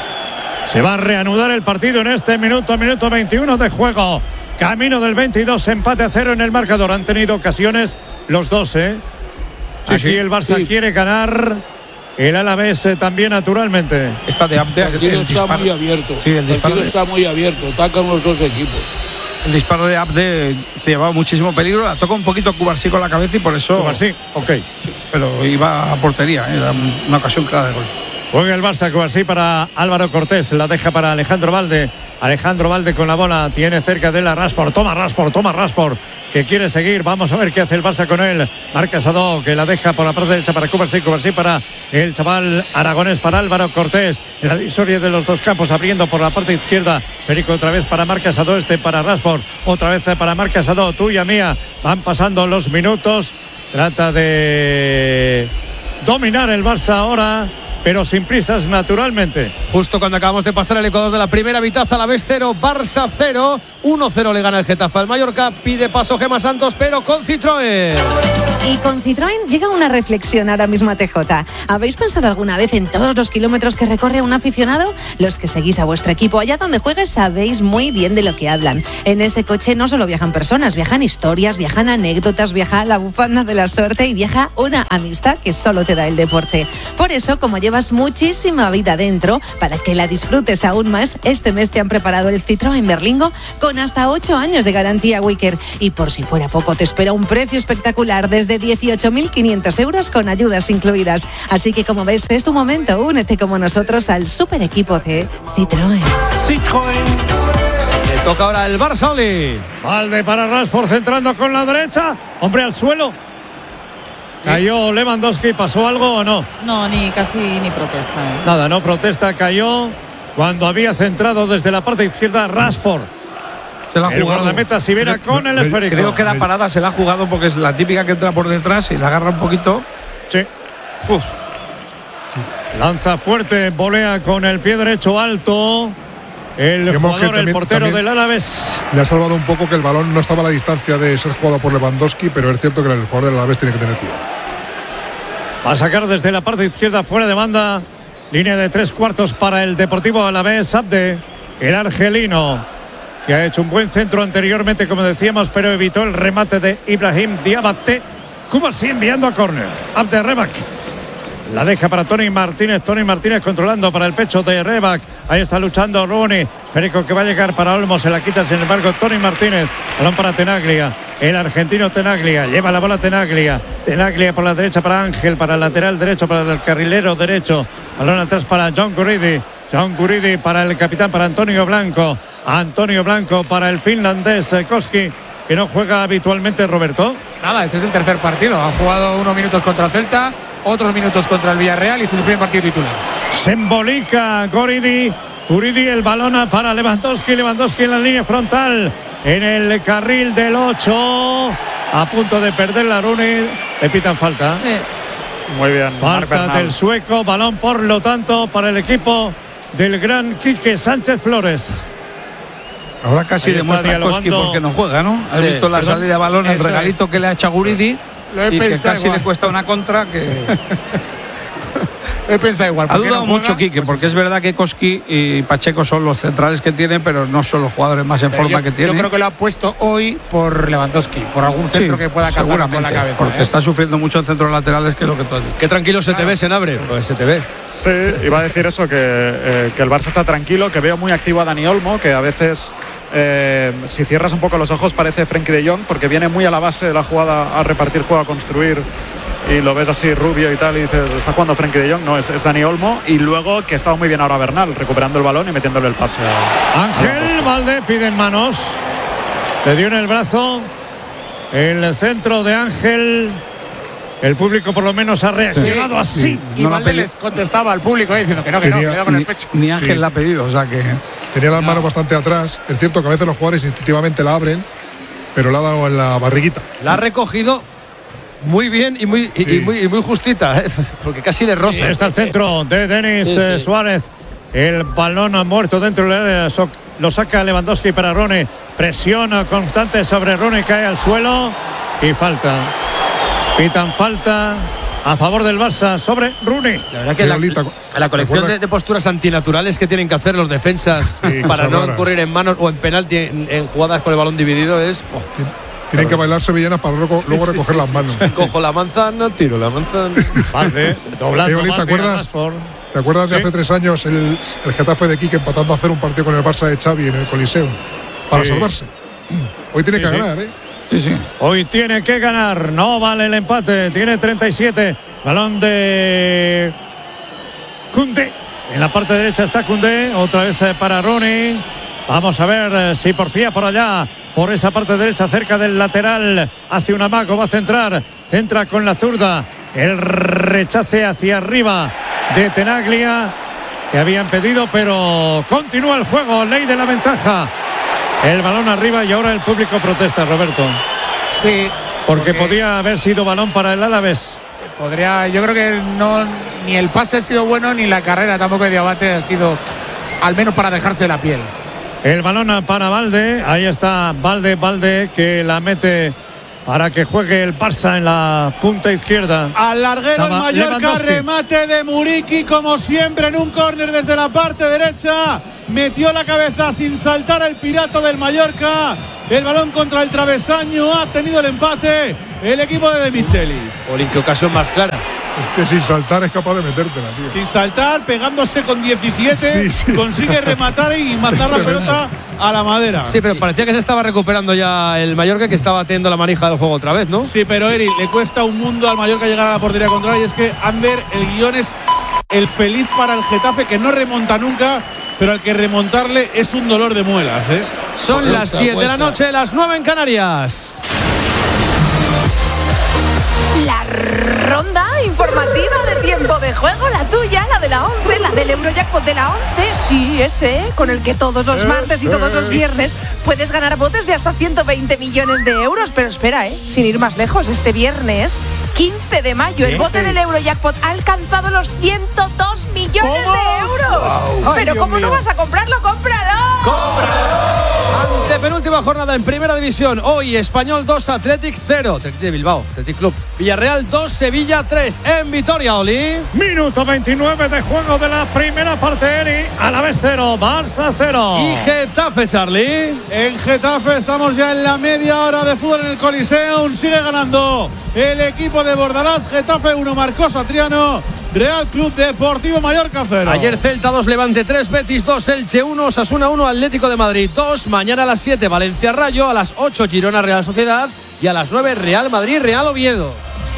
Se va a reanudar el partido en este minuto, minuto veintiuno de juego. Camino del veintidós, empate a cero en el marcador. Han tenido ocasiones los dos, ¿eh? Sí, Aquí sí, el Barça sí. quiere ganar. El Alavés eh, también, naturalmente. Está de Abde. El partido el está disparo. muy abierto. Sí, el, el partido de... está muy abierto. Atacan los dos equipos. El disparo de Abde te llevaba muchísimo peligro. La toca un poquito Cubarsí con la cabeza y por eso. Cubarsí, ok. Sí, pero iba a portería. ¿eh? Era una ocasión clara de gol. Juega el Barça, Cubarsí para Álvaro Cortés. La deja para Alejandro Valde. Alejandro Valde con la bola, tiene cerca de la Rashford, toma Rashford, toma Rashford, que quiere seguir, vamos a ver qué hace el Barça con él. Marc Casado, que la deja por la parte derecha para Cubarsí, Cubarsí para el chaval aragonés, para Álvaro Cortés, la divisoria de los dos campos, abriendo por la parte izquierda, Federico otra vez para Marc Casado, este para Rashford, otra vez para Marc Casado, tuya mía, van pasando los minutos, trata de dominar el Barça ahora, pero sin prisas, naturalmente. Justo cuando acabamos de pasar el Ecuador de la primera mitad, Alavés cero, Barça cero, uno cero le gana el Getafe al Mallorca. Pide paso Gemma Santos, pero con Citroën. Y con Citroën llega una reflexión ahora mismo a T J. ¿Habéis pensado alguna vez en todos los kilómetros que recorre un aficionado? Los que seguís a vuestro equipo allá donde juegues sabéis muy bien de lo que hablan. En ese coche no solo viajan personas, viajan historias, viajan anécdotas, viaja la bufanda de la suerte y viaja una amistad que solo te da el deporte. Por eso, como llevas muchísima vida dentro, para que la disfrutes aún más, este mes te han preparado el Citroën Berlingo con hasta ocho años de garantía Wicker. Y por si fuera poco, te espera un precio espectacular desde dieciocho mil quinientos euros con ayudas incluidas. Así que, como ves, es tu momento. Únete como nosotros al super equipo de Citroën. Citroën. Le toca ahora el Barça, Oli. Valde para Rashford centrando con la derecha. Hombre al suelo. Sí. Cayó Lewandowski. ¿Pasó algo o no? No, ni casi ni protesta. ¿eh? Nada, no protesta. Cayó cuando había centrado desde la parte izquierda Rashford. Se la ha el jugado. guardameta si viera con el esférico. Creo que la parada se la ha jugado porque es la típica que entra por detrás y la agarra un poquito. Sí. Uf. Sí. Lanza fuerte, volea con el pie derecho alto. El Digamos jugador, también, el portero del Alavés. Le ha salvado un poco que el balón no estaba a la distancia de ser jugado por Lewandowski, pero es cierto que el jugador del Alavés tiene que tener cuidado. Va a sacar desde la parte izquierda fuera de banda. Línea de tres cuartos para el Deportivo Alavés. Abde, el argelino, que ha hecho un buen centro anteriormente, como decíamos, pero evitó el remate de Ibrahim Diabate. Kubasi enviando a córner. Abde Rebak. La deja para Tony Martínez. Tony Martínez controlando para el pecho de Rebak. Ahí está luchando Rooney. Federico que va a llegar para Olmo. Se la quita, sin embargo, Tony Martínez. Balón para Tenaglia. El argentino Tenaglia. Lleva la bola Tenaglia. Tenaglia por la derecha para Ángel. Para el lateral derecho, para el carrilero derecho. Balón atrás para John Guridi. John Guridi para el capitán, para Antonio Blanco. Antonio Blanco para el finlandés Koski, que no juega habitualmente, Roberto. Nada, este es el tercer partido. Ha jugado unos minutos contra el Celta, otros minutos contra el Villarreal y este es el primer partido titular. Se embolica Guridi. Guridi, el balón para Lewandowski. Lewandowski en la línea frontal. En el carril del ocho. A punto de perder la Rooney. Le pitan falta. Sí. Muy bien. Falta del sueco. Balón, por lo tanto, para el equipo del gran Quique Sánchez Flores. Ahora casi demuestra Koski porque no juega, ¿no? Has sí, visto la perdón, salida de balón, el regalito es. que le ha hecho a Guridi. Lo he y que casi igual. le cuesta una contra que... he pensado igual. Ha dudado no mucho Quique, porque es verdad que Koski y Pacheco son los centrales que tienen, pero no son los jugadores más en pero forma yo, que tienen. Yo creo que lo ha puesto hoy por Lewandowski, por algún centro sí, que pueda cazar con la cabeza. Porque ¿eh? está sufriendo mucho en centros laterales, que es lo que tú has dicho. Qué tranquilo se claro. te ve, Senabre. Pues se te ve. Sí, iba a decir eso, que, eh, que el Barça está tranquilo, que veo muy activo a Dani Olmo, que a veces... Eh, si cierras un poco los ojos parece Frenkie de Jong, porque viene muy a la base de la jugada, a repartir juego, a construir, y lo ves así rubio y tal y dices, está jugando Frenkie de Jong. No, es, es Dani Olmo. Y luego que estaba muy bien ahora Bernal, recuperando el balón y metiéndole el pase a Ángel Valde. Pide en manos, le dio en el brazo el centro de Ángel. El público por lo menos ha reaccionado sí, así. Sí. Y no Valde les contestaba al público eh, diciendo que no, que Tenía, no, que no con el pecho. Ni, ni Ángel sí. la ha pedido, o sea que... Tenía las no. manos bastante atrás. Es cierto que a veces los jugadores instintivamente la abren, pero la ha dado en la barriguita. La ha recogido muy bien y muy, sí. y, y muy, y muy justita, ¿eh? Porque casi le roza. Sí, está el centro de Denis sí, sí. Suárez. El balón ha muerto dentro del área. Lo saca Lewandowski para Rooney. Presión constante sobre Rooney. Cae al suelo y falta. Pitan falta a favor del Barça sobre Rooney. La verdad que la, la colección de, de posturas antinaturales que tienen que hacer los defensas sí, para no incurrir en manos o en penalti en, en jugadas con el balón dividido es... Oh, tienen que bailar sevillanas para luego, sí, luego sí, recoger sí, las sí, manos. Sí. Cojo la manzana, tiro la manzana. Vale, doblando. Oli, ¿te acuerdas? ¿Te acuerdas de sí. hace tres años el, el Getafe de Quique empatando a hacer un partido con el Barça de Xavi en el Coliseum para sí. salvarse? Hoy tiene sí, que sí. ganar, ¿eh? Sí, sí. Hoy tiene que ganar, no vale el empate, tiene treinta y siete, balón de Koundé, en la parte derecha está Koundé, otra vez para Rooney, vamos a ver si porfía por allá, por esa parte derecha cerca del lateral, hace un amago, va a centrar, centra con la zurda, el rechace hacia arriba de Tenaglia, que habían pedido, pero continúa el juego, ley de la ventaja. El balón arriba y ahora el público protesta, Roberto. Sí. Porque, porque podría haber sido balón para el Alavés. Podría, yo creo que no, ni el pase ha sido bueno, ni la carrera tampoco de Diabate ha sido, al menos para dejarse la piel. El balón para Valde, ahí está Valde, Valde que la mete para que juegue el Barça en la punta izquierda. Al larguero el Mallorca, remate de Muriqui como siempre en un córner desde la parte derecha. Metió la cabeza sin saltar el pirata del Mallorca. El balón contra el travesaño, ha tenido el empate el equipo de De Michelis. Por qué ocasión más clara. Es que sin saltar es capaz de metértela, tío. Sin saltar, pegándose con diecisiete, sí, sí. Consigue rematar y mandar la pelota a la madera. Sí, pero parecía que se estaba recuperando ya el Mallorca, que estaba teniendo la manija del juego otra vez, ¿no? Sí, pero Eri, le cuesta un mundo al Mallorca llegar a la portería contraria. Y es que Ander, el guión es el feliz para el Getafe, que no remonta nunca, pero al que remontarle es un dolor de muelas, ¿eh? Son Por las diez de la noche, las nueve en Canarias. La ronda informativa de tiempo de juego, la tuya, la de la once, la del Eurojackpot de la once, sí, ese, con el que todos los martes y todos los viernes puedes ganar botes de hasta ciento veinte millones de euros. Pero espera, eh, sin ir más lejos, este viernes, quince de mayo, el bote del Eurojackpot ha alcanzado los ciento dos millones ¿Cómo? de euros. Wow. Pero Ay, ¿cómo Dios no mío. vas a comprarlo? ¡Cómpralo! ¡Cómpralo! Antepenúltima jornada en Primera División. Hoy Español dos, Athletic cero. Athletic de Bilbao, Athletic Club. Villarreal dos, Sevilla tres. En Vitoria, Oli. Minuto veintinueve de juego de la primera parte, Eri. A la vez cero, Barça cero. Y Getafe, Charlie. En Getafe estamos ya en la media hora de fútbol en el Coliseum. Sigue ganando el equipo de Bordalás. Getafe uno, marcó Satriano. Real Club Deportivo Mallorca cero. Ayer Celta dos, Levante tres, Betis dos, Elche uno, Osasuna uno, Atlético de Madrid dos. Mañana a las siete, Valencia Rayo. A las ocho, Girona Real Sociedad. Y a las nueve, Real Madrid Real Oviedo.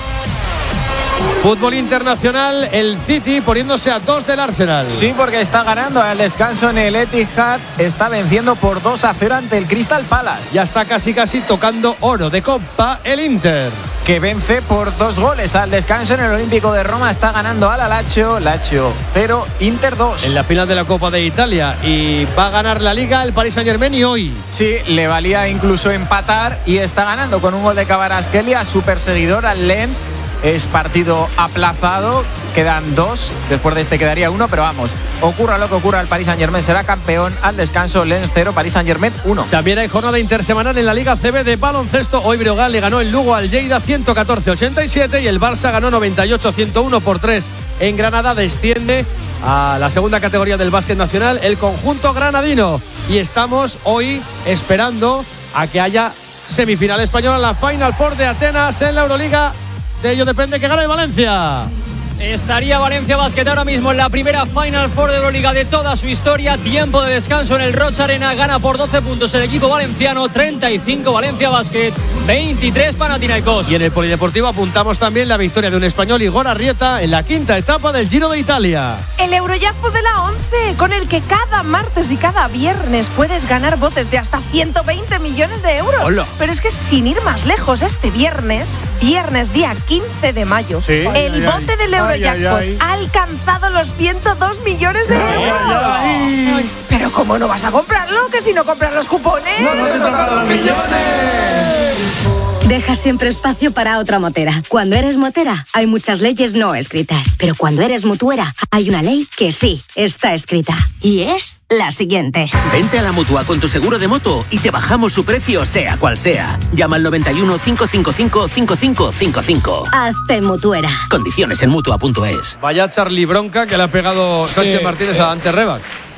Fútbol internacional, el City poniéndose a dos del Arsenal. Sí, porque está ganando al descanso en el Etihad. Está venciendo por dos a cero ante el Crystal Palace. Ya está casi casi tocando oro de copa el Inter, que vence por dos goles al descanso en el Olímpico de Roma. Está ganando al Lazio, Lazio cero, Inter dos. En la final de la Copa de Italia. Y va a ganar la Liga el Paris Saint-Germain y hoy. Sí, le valía incluso empatar y está ganando con un gol de Kvaratskhelia, su perseguidor, al Lens. Es partido aplazado, quedan dos, después de este quedaría uno, pero vamos, ocurra lo que ocurra, el Paris Saint-Germain será campeón. Al descanso, Lens cero, Paris Saint-Germain uno. También hay jornada intersemanal en la Liga C B de baloncesto. Hoy Breogán le ganó el Lugo al Lleida ciento catorce a ochenta y siete y el Barça ganó noventa y ocho a ciento uno por tres. En Granada desciende a la segunda categoría del básquet nacional el conjunto granadino. Y estamos hoy esperando a que haya semifinal española, la Final Four de Atenas en la Euroliga. De ello depende que gane el Valencia. Estaría Valencia Basket ahora mismo en la primera Final Four de Euroliga de toda su historia. Tiempo de descanso en el Rocha Arena. Gana por doce puntos el equipo valenciano. treinta y cinco Valencia Basket, veintitrés Panathinaikos. Y en el Polideportivo apuntamos también la victoria de un español, Igor Arrieta, en la quinta etapa del Giro de Italia. El Eurojackpot de la once, con el que cada martes y cada viernes puedes ganar botes de hasta ciento veinte millones de euros. Hola. Pero es que sin ir más lejos, este viernes, viernes día quince de mayo, sí. el ay, ay, bote del Eurojackpot ay, ay, ay. ha alcanzado los ciento dos millones de ay, euros. Ay, ay. Pero ¿cómo no vas a comprarlo? Que si no compras los cupones. ¡No nos tocan los millones! Deja siempre espacio para otra motera. Cuando eres motera, hay muchas leyes no escritas. Pero cuando eres mutuera, hay una ley que sí está escrita. Y es la siguiente. Vente a la Mutua con tu seguro de moto y te bajamos su precio, sea cual sea. Llama al noventa y uno, cinco cinco cinco, cinco cinco cinco cinco. Hazte mutuera. Condiciones en mutua punto es. Vaya Charlie bronca que le ha pegado Sánchez Sí, Martínez sí. a Ante Rebac.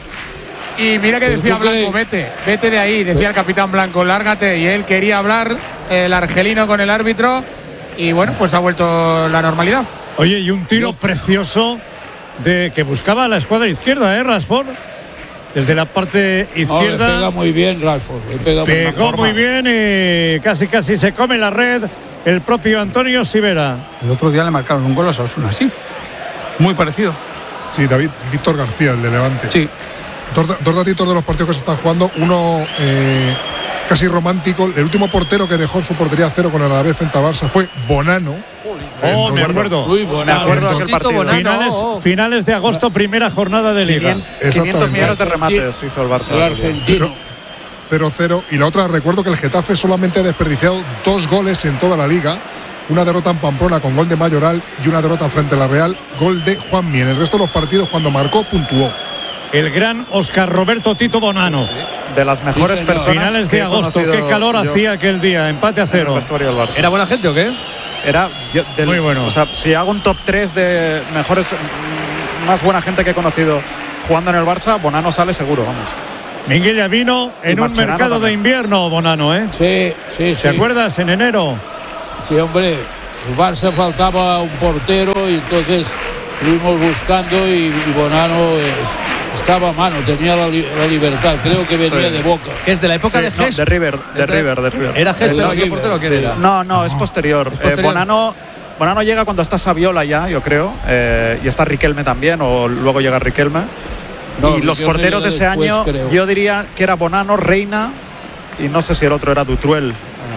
Y mira que decía Blanco, vete, vete de ahí, decía el capitán Blanco, lárgate. Y él quería hablar, el argelino, con el árbitro. Y bueno, pues ha vuelto la normalidad. Oye, y un tiro precioso de que buscaba la escuadra izquierda, ¿eh, Rashford? Desde la parte izquierda. No, le pega muy bien, Rashford. Le pega Pegó muy bien y casi casi se come la red el propio Antonio Sivera. El otro día le marcaron un gol a Osasuna, sí. Muy parecido. Sí, David, Víctor García, el de Levante. Sí. Dos, dos datitos de los partidos que se están jugando. Uno eh, casi romántico. El último portero que dejó su portería a cero con el Alavés frente a Barça fue Bonano. Oh, me acuerdo. Uy, me acuerdo de aquel partido. Finales, finales de agosto, primera jornada de Liga. quinientos millones de remates hizo el Barça. El argentino. cero cero. Y la otra, recuerdo que el Getafe solamente ha desperdiciado dos goles en toda la Liga. Una derrota en Pamplona con gol de Mayoral y una derrota frente a la Real, gol de Juanmi. En el resto de los partidos, cuando marcó, puntuó. el gran Oscar Roberto Tito Bonano. Sí, sí. De las mejores sí, personas. Finales de agosto, qué calor yo, hacía aquel día, empate a cero. ¿Era buena gente o qué? Era yo, del, muy bueno. O sea, si hago un top tres de mejores, más buena gente que he conocido jugando en el Barça, Bonano sale seguro, vamos. Minguella vino en un mercado también de invierno, Bonano, ¿eh? Sí, sí, sí. ¿Te acuerdas? En enero. Sí, hombre, el Barça faltaba un portero y entonces estuvimos buscando y, y Bonano es, estaba a mano, tenía la, li, la libertad, creo que venía sí. de Boca. ¿Que es de la época sí, de Gest? No, de River, de River, de River. ¿Era Gest el River, portero o quién era? No, no, es posterior. Es posterior. Eh, Bonano, Bonano llega cuando está Saviola ya, yo creo, eh, y está Riquelme también, o luego llega Riquelme. No, y los porteros de ese después, año, creo. Yo diría que era Bonano, Reina, y no sé si el otro era Dutruel.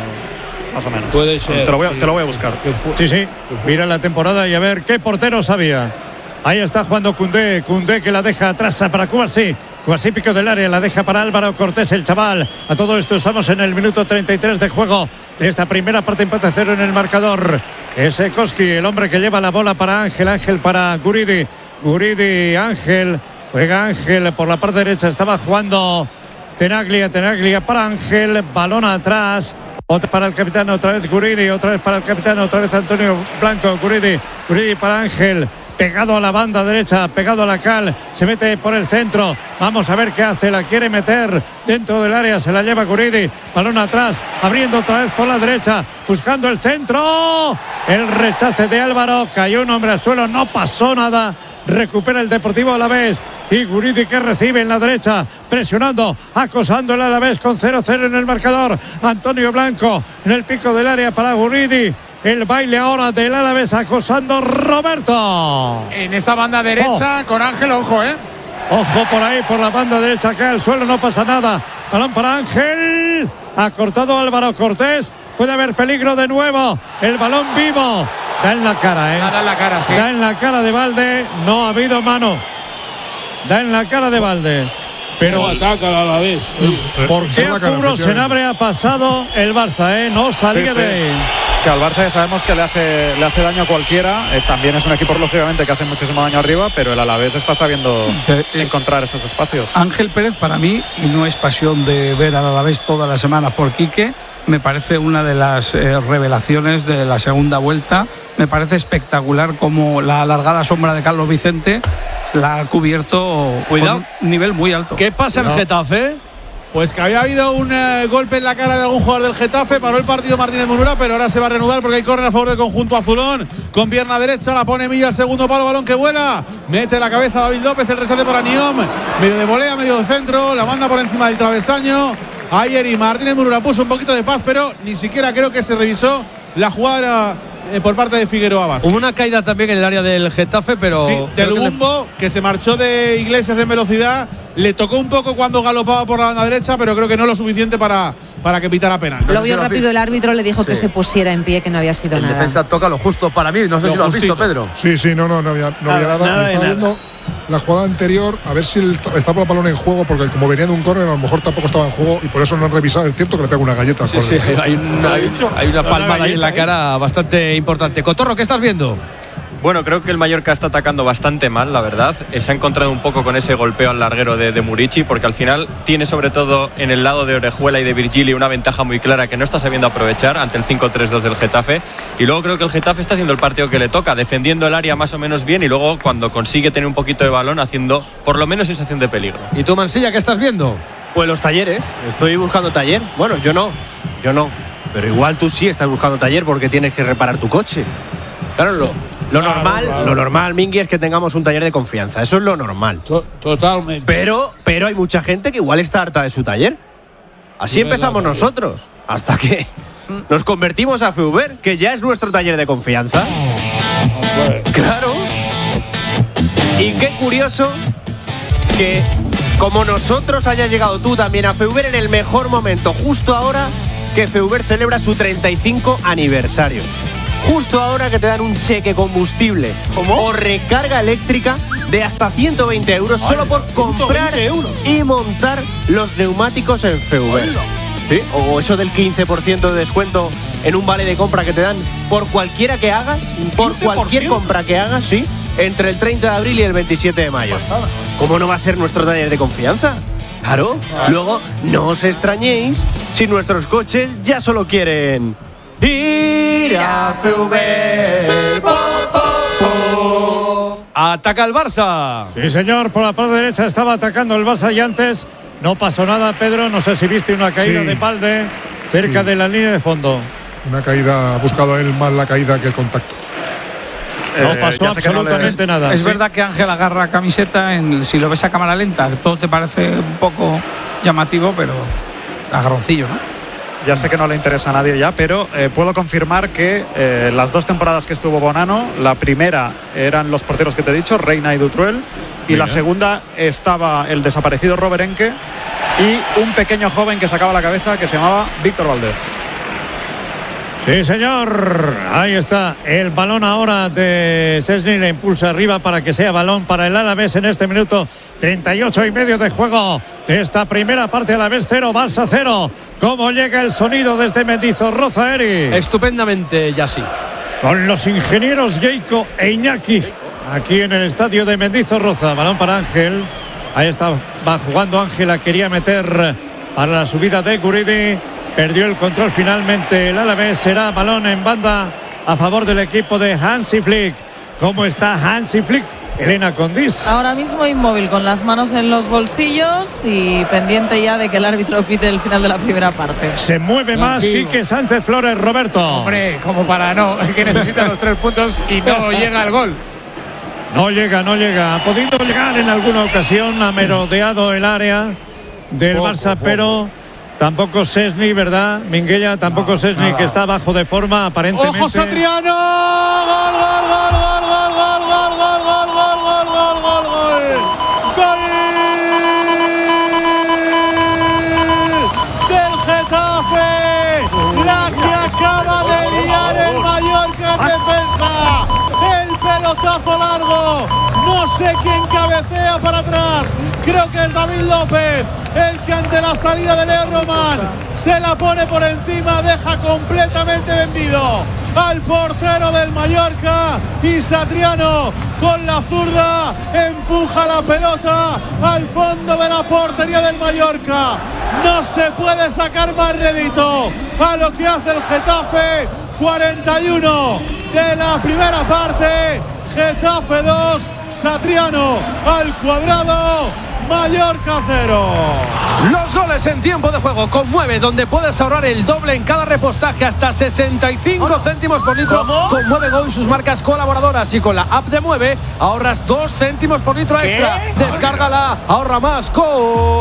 Más o menos. Puede ser. Te lo voy a, sí. te lo voy a buscar. Sí, sí. Mira la temporada y a ver qué porteros había. Ahí está jugando Koundé. Koundé que la deja atrás para Cubarsí. Cubarsí pico del área. La deja para Álvaro Cortés, el chaval. A todo esto estamos en el minuto treinta y tres de juego de esta primera parte. Empate a cero en el marcador. Es Koski, el hombre que lleva la bola para Ángel. Ángel para Guridi. Guridi, Ángel. Juega Ángel por la parte derecha. Estaba jugando Tenaglia. Tenaglia para Ángel. Balón atrás. Otra para el capitán, otra vez Guridi, otra vez para el capitán, otra vez Antonio Blanco, Guridi, Guridi para Ángel, pegado a la banda derecha, pegado a la cal, se mete por el centro, vamos a ver qué hace, la quiere meter dentro del área, se la lleva Guridi, balón atrás, abriendo otra vez por la derecha, buscando el centro, el rechace de Álvaro, cayó un hombre al suelo, no pasó nada. Recupera el Deportivo Alavés y Guridi que recibe en la derecha, presionando, acosando el Alavés con cero cero en el marcador. Antonio Blanco en el pico del área para Guridi. El baile ahora del Alavés acosando Roberto. En esa banda derecha oh. con Ángel, ojo, eh. Ojo por ahí, por la banda derecha, cae al suelo, no pasa nada. Balón para Ángel. Ha cortado Álvaro Cortés. Puede haber peligro de nuevo. El balón vivo. Da en la cara, ¿eh? Da en la cara, sí. Da en la cara de Valde. No ha habido mano. Da en la cara de Valde. Pero no ataca a la vez. ¿Por qué apuro Senabre ha pasado el Barça, eh? No salía sí, sí. de ahí. Que al Barça ya sabemos que le hace, le hace daño a cualquiera. Eh, también es un equipo, lógicamente, que hace muchísimo daño arriba, pero el Alavés está sabiendo sí. encontrar esos espacios. Ángel Pérez, para mí, y no es pasión de ver al Alavés todas las semanas por Quique, me parece una de las eh, revelaciones de la segunda vuelta. Me parece espectacular como la alargada sombra de Carlos Vicente la ha cubierto Cuidado. con un nivel muy alto. ¿Qué pasa en Getafe? Pues que había habido un eh, golpe en la cara de algún jugador del Getafe, paró el partido Martínez Munura, pero ahora se va a reanudar porque hay córner a favor del conjunto azulón, con pierna derecha, la pone Milla al segundo palo, balón que vuela, mete la cabeza David López, el rechace para Niom, medio de volea, medio de centro, la manda por encima del travesaño. Ayer y Martínez Munura puso un poquito de paz, pero ni siquiera creo que se revisó la jugada eh, por parte de Figueroa Vázquez. Hubo una caída también en el área del Getafe, pero sí, del Lumbo, que, le... que se marchó de Iglesias en velocidad. Le tocó un poco cuando galopaba por la banda derecha, pero creo que no lo suficiente para, para que pitara penal. Lo vio rápido el árbitro, le dijo sí. que se pusiera en pie, que no había sido el nada. La defensa toca lo justo para mí, no sé lo si lo justito. has visto, Pedro. Sí, sí, no, no, no había, no había nada. nada, nada estaba viendo la jugada anterior, a ver si el, estaba el balón en juego, porque como venía de un córner, a lo mejor tampoco estaba en juego y por eso no han revisado. Es cierto que le pega una galleta. Sí, sí, hay una, hay, hay una palmada ahí en la cara bastante importante. Cotorro, ¿qué estás viendo? Bueno, creo que el Mallorca está atacando bastante mal, la verdad. Eh, se ha encontrado un poco con ese golpeo al larguero de, de Murici, porque al final tiene sobre todo en el lado de Orejuela y de Virgili una ventaja muy clara que no está sabiendo aprovechar ante el cinco tres dos del Getafe. Y luego creo que el Getafe está haciendo el partido que le toca, defendiendo el área más o menos bien y luego cuando consigue tener un poquito de balón haciendo por lo menos sensación de peligro. ¿Y tú, Mansilla, qué estás viendo? Pues los talleres. Estoy buscando taller. Bueno, yo no, yo no. Pero igual tú sí estás buscando taller porque tienes que reparar tu coche. Claro, lo, lo claro, normal, claro. lo normal, Mingui, es que tengamos un taller de confianza. Eso es lo normal. Totalmente. Pero, pero hay mucha gente que igual está harta de su taller. Así empezamos nosotros. Hasta que nos convertimos a Feuber, que ya es nuestro taller de confianza. Claro. Y qué curioso que, como nosotros, hayas llegado tú también a Feuber en el mejor momento, justo ahora que Feuber celebra su treinta y cinco aniversario. Justo ahora que te dan un cheque combustible ¿Cómo? o recarga eléctrica de hasta ciento veinte euros Ay, solo por comprar euros. y montar los neumáticos en Feuber. ¿Sí? O eso del quince por ciento de descuento en un vale de compra que te dan por cualquiera que hagas, por cualquier compra que hagas, sí. entre el treinta de abril y el veintisiete de mayo. ¿Cómo no va a ser nuestro taller de confianza? Claro. Luego, no os extrañéis si nuestros coches ya solo quieren ir a F V. Ataca el Barça. Sí, señor, por la parte derecha estaba atacando el Barça y antes no pasó nada, Pedro. No sé si viste una caída Sí. de Balde cerca Sí. de la línea de fondo. Una caída, ha buscado él más la caída que el contacto. No Eh, pasó ya sé que no le- absolutamente nada. Es Sí. verdad que Ángel agarra camiseta, en, si lo ves a cámara lenta, todo te parece un poco llamativo, pero agarroncillo, ¿no? Ya sé que no le interesa a nadie ya, pero eh, puedo confirmar que eh, las dos temporadas que estuvo Bonano, la primera eran los porteros que te he dicho, Reina y Dutruel, y Mira. la segunda estaba el desaparecido Robert Enke y un pequeño joven que sacaba la cabeza que se llamaba Víctor Valdés. Sí, señor. Ahí está el balón ahora de Szczęsny. Le impulsa arriba para que sea balón para el Alavés en este minuto. treinta y ocho y medio de juego de esta primera parte. Alavés cero, Barça cero. ¿Cómo llega el sonido desde Mendizorroza, Eri? Estupendamente, ya sí. Con los ingenieros Geico e Iñaki. Aquí en el estadio de Mendizorroza. Balón para Ángel. Ahí está, va jugando Ángel. La quería meter para la subida de Guridi. Perdió el control finalmente el Alavés. Será balón en banda a favor del equipo de Hansi Flick. ¿Cómo está Hansi Flick? Elena Condis. Ahora mismo inmóvil, con las manos en los bolsillos y pendiente ya de que el árbitro pite el final de la primera parte. Se mueve más Tranquilo. Quique Sánchez Flores, Roberto. Hombre, como para no, que necesita los tres puntos y no llega al gol. No llega, no llega. Ha podido llegar en alguna ocasión, ha merodeado el área del Poco, Barça, poco. pero tampoco Szczęsny, ¿verdad? Minguella, tampoco No, Szczęsny, nada. que está bajo de forma aparentemente. ¡Ojo, Satriano! ¡Gol, gol, gol, gol, gol, gol, gol, gol, gol, gol, gol, gol, gol, gol! ¡Gol! ¡Del Getafe! La que acaba de liar el Mallorca en defensa. El pelotazo largo. No sé quién cabecea para atrás. Creo que es David López, el que ante la salida de Leo Román se la pone por encima, deja completamente vendido al portero del Mallorca, y Satriano con la zurda empuja la pelota al fondo de la portería del Mallorca. No se puede sacar más rédito a lo que hace el Getafe. cuarenta y uno de la primera parte, Getafe dos, Satriano al cuadrado. Mallorca cero. Los goles en tiempo de juego con Mueve, donde puedes ahorrar el doble en cada repostaje, hasta sesenta y cinco céntimos por litro. ¿Cómo? Con Mueve Go y sus marcas colaboradoras, y con la app de Mueve ahorras dos céntimos por litro extra. Descárgala, ahorra más con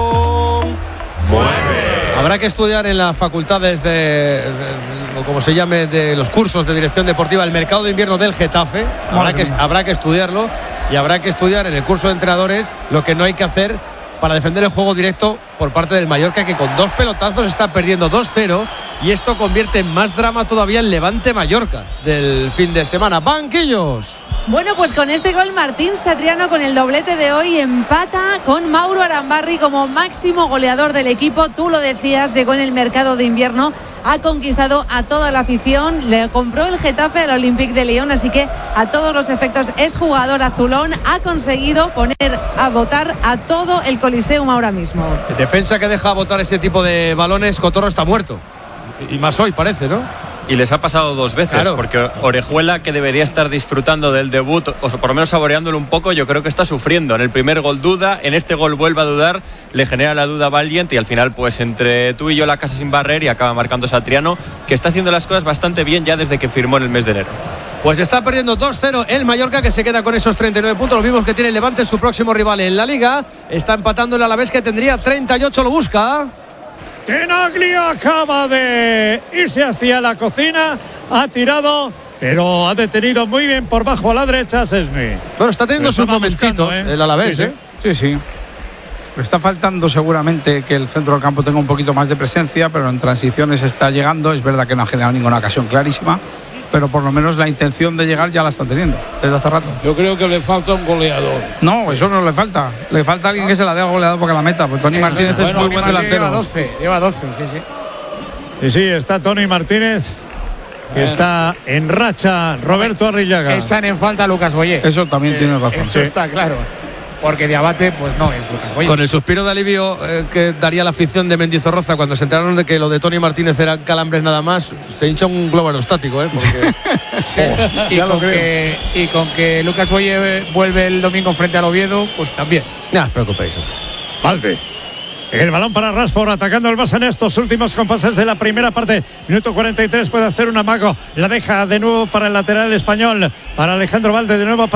Mueve. Habrá que estudiar en las facultades de, de- o como se llame, de los cursos de dirección deportiva, el mercado de invierno del Getafe. Habrá que, habrá que estudiarlo, y habrá que estudiar en el curso de entrenadores lo que no hay que hacer para defender el juego directo por parte del Mallorca, que con dos pelotazos está perdiendo dos cero, y esto convierte en más drama todavía el Levante Mallorca del fin de semana. Banquillos. Bueno, pues con este gol Martín Satriano, con el doblete de hoy, empata con Mauro Arambarri como máximo goleador del equipo. Tú lo decías, llegó en el mercado de invierno, ha conquistado a toda la afición, le compró el Getafe al Olympique de Lyon, así que a todos los efectos es jugador azulón. Ha conseguido poner a votar a todo el Coliseum ahora mismo. Defensa que deja botar ese tipo de balones, Cotorro está muerto. Y más hoy parece, ¿no? Y les ha pasado dos veces, Claro. porque Orejuela, que debería estar disfrutando del debut, o por lo menos saboreándolo un poco, yo creo que está sufriendo. En el primer gol duda, en este gol vuelve a dudar, le genera la duda Valiant, y al final, pues entre tú y yo, la casa sin barrer, y acaba marcando Satriano, que está haciendo las cosas bastante bien ya desde que firmó en el mes de enero. Pues está perdiendo dos cero el Mallorca, que se queda con esos treinta y nueve puntos, los mismos que tiene el Levante, su próximo rival en la Liga. Está empatando el Alavés, que tendría treinta y ocho, lo busca. Tenaglia acaba de irse hacia la cocina, ha tirado, pero ha detenido muy bien por bajo a la derecha Szczęsny. Bueno, está teniendo Lo sus estaba momentitos buscando, ¿eh? el Alavés, Sí, ¿eh? sí. Sí, sí. Le está faltando seguramente que el centro del campo tenga un poquito más de presencia, pero en transiciones está llegando. Es verdad que no ha generado ninguna ocasión clarísima, pero por lo menos la intención de llegar ya la está teniendo desde hace rato. Yo creo que le falta un goleador. No, eso no le falta. Le falta alguien que se la dé al goleador porque la meta. Pues Tony Martínez es Bueno, muy buen Martínez delantero. Lleva doce, lleva doce, sí, sí. Sí, sí, está Tony Martínez Está en racha Roberto Arrillaga. Echan en falta a Lucas Boyé. Eso también Eh, tiene razón. Eso Sí. está claro. Porque Diabate, pues no es Lucas Boyé. Con el suspiro de alivio eh, que daría la afición de Mendizorroza cuando se enteraron de que lo de Tony Martínez eran calambres nada más, se hincha un globo aerostático, ¿eh? Porque, Sí. y, ya lo con creo. que, y con que Lucas Boyé vuelve el domingo frente al Oviedo, pues también. No os preocupéis. Valde. El balón para Rashford atacando el Barça en estos últimos compases de la primera parte. Minuto cuarenta y tres, puede hacer un amago. La deja de nuevo para el lateral español. Para Alejandro Valde de nuevo.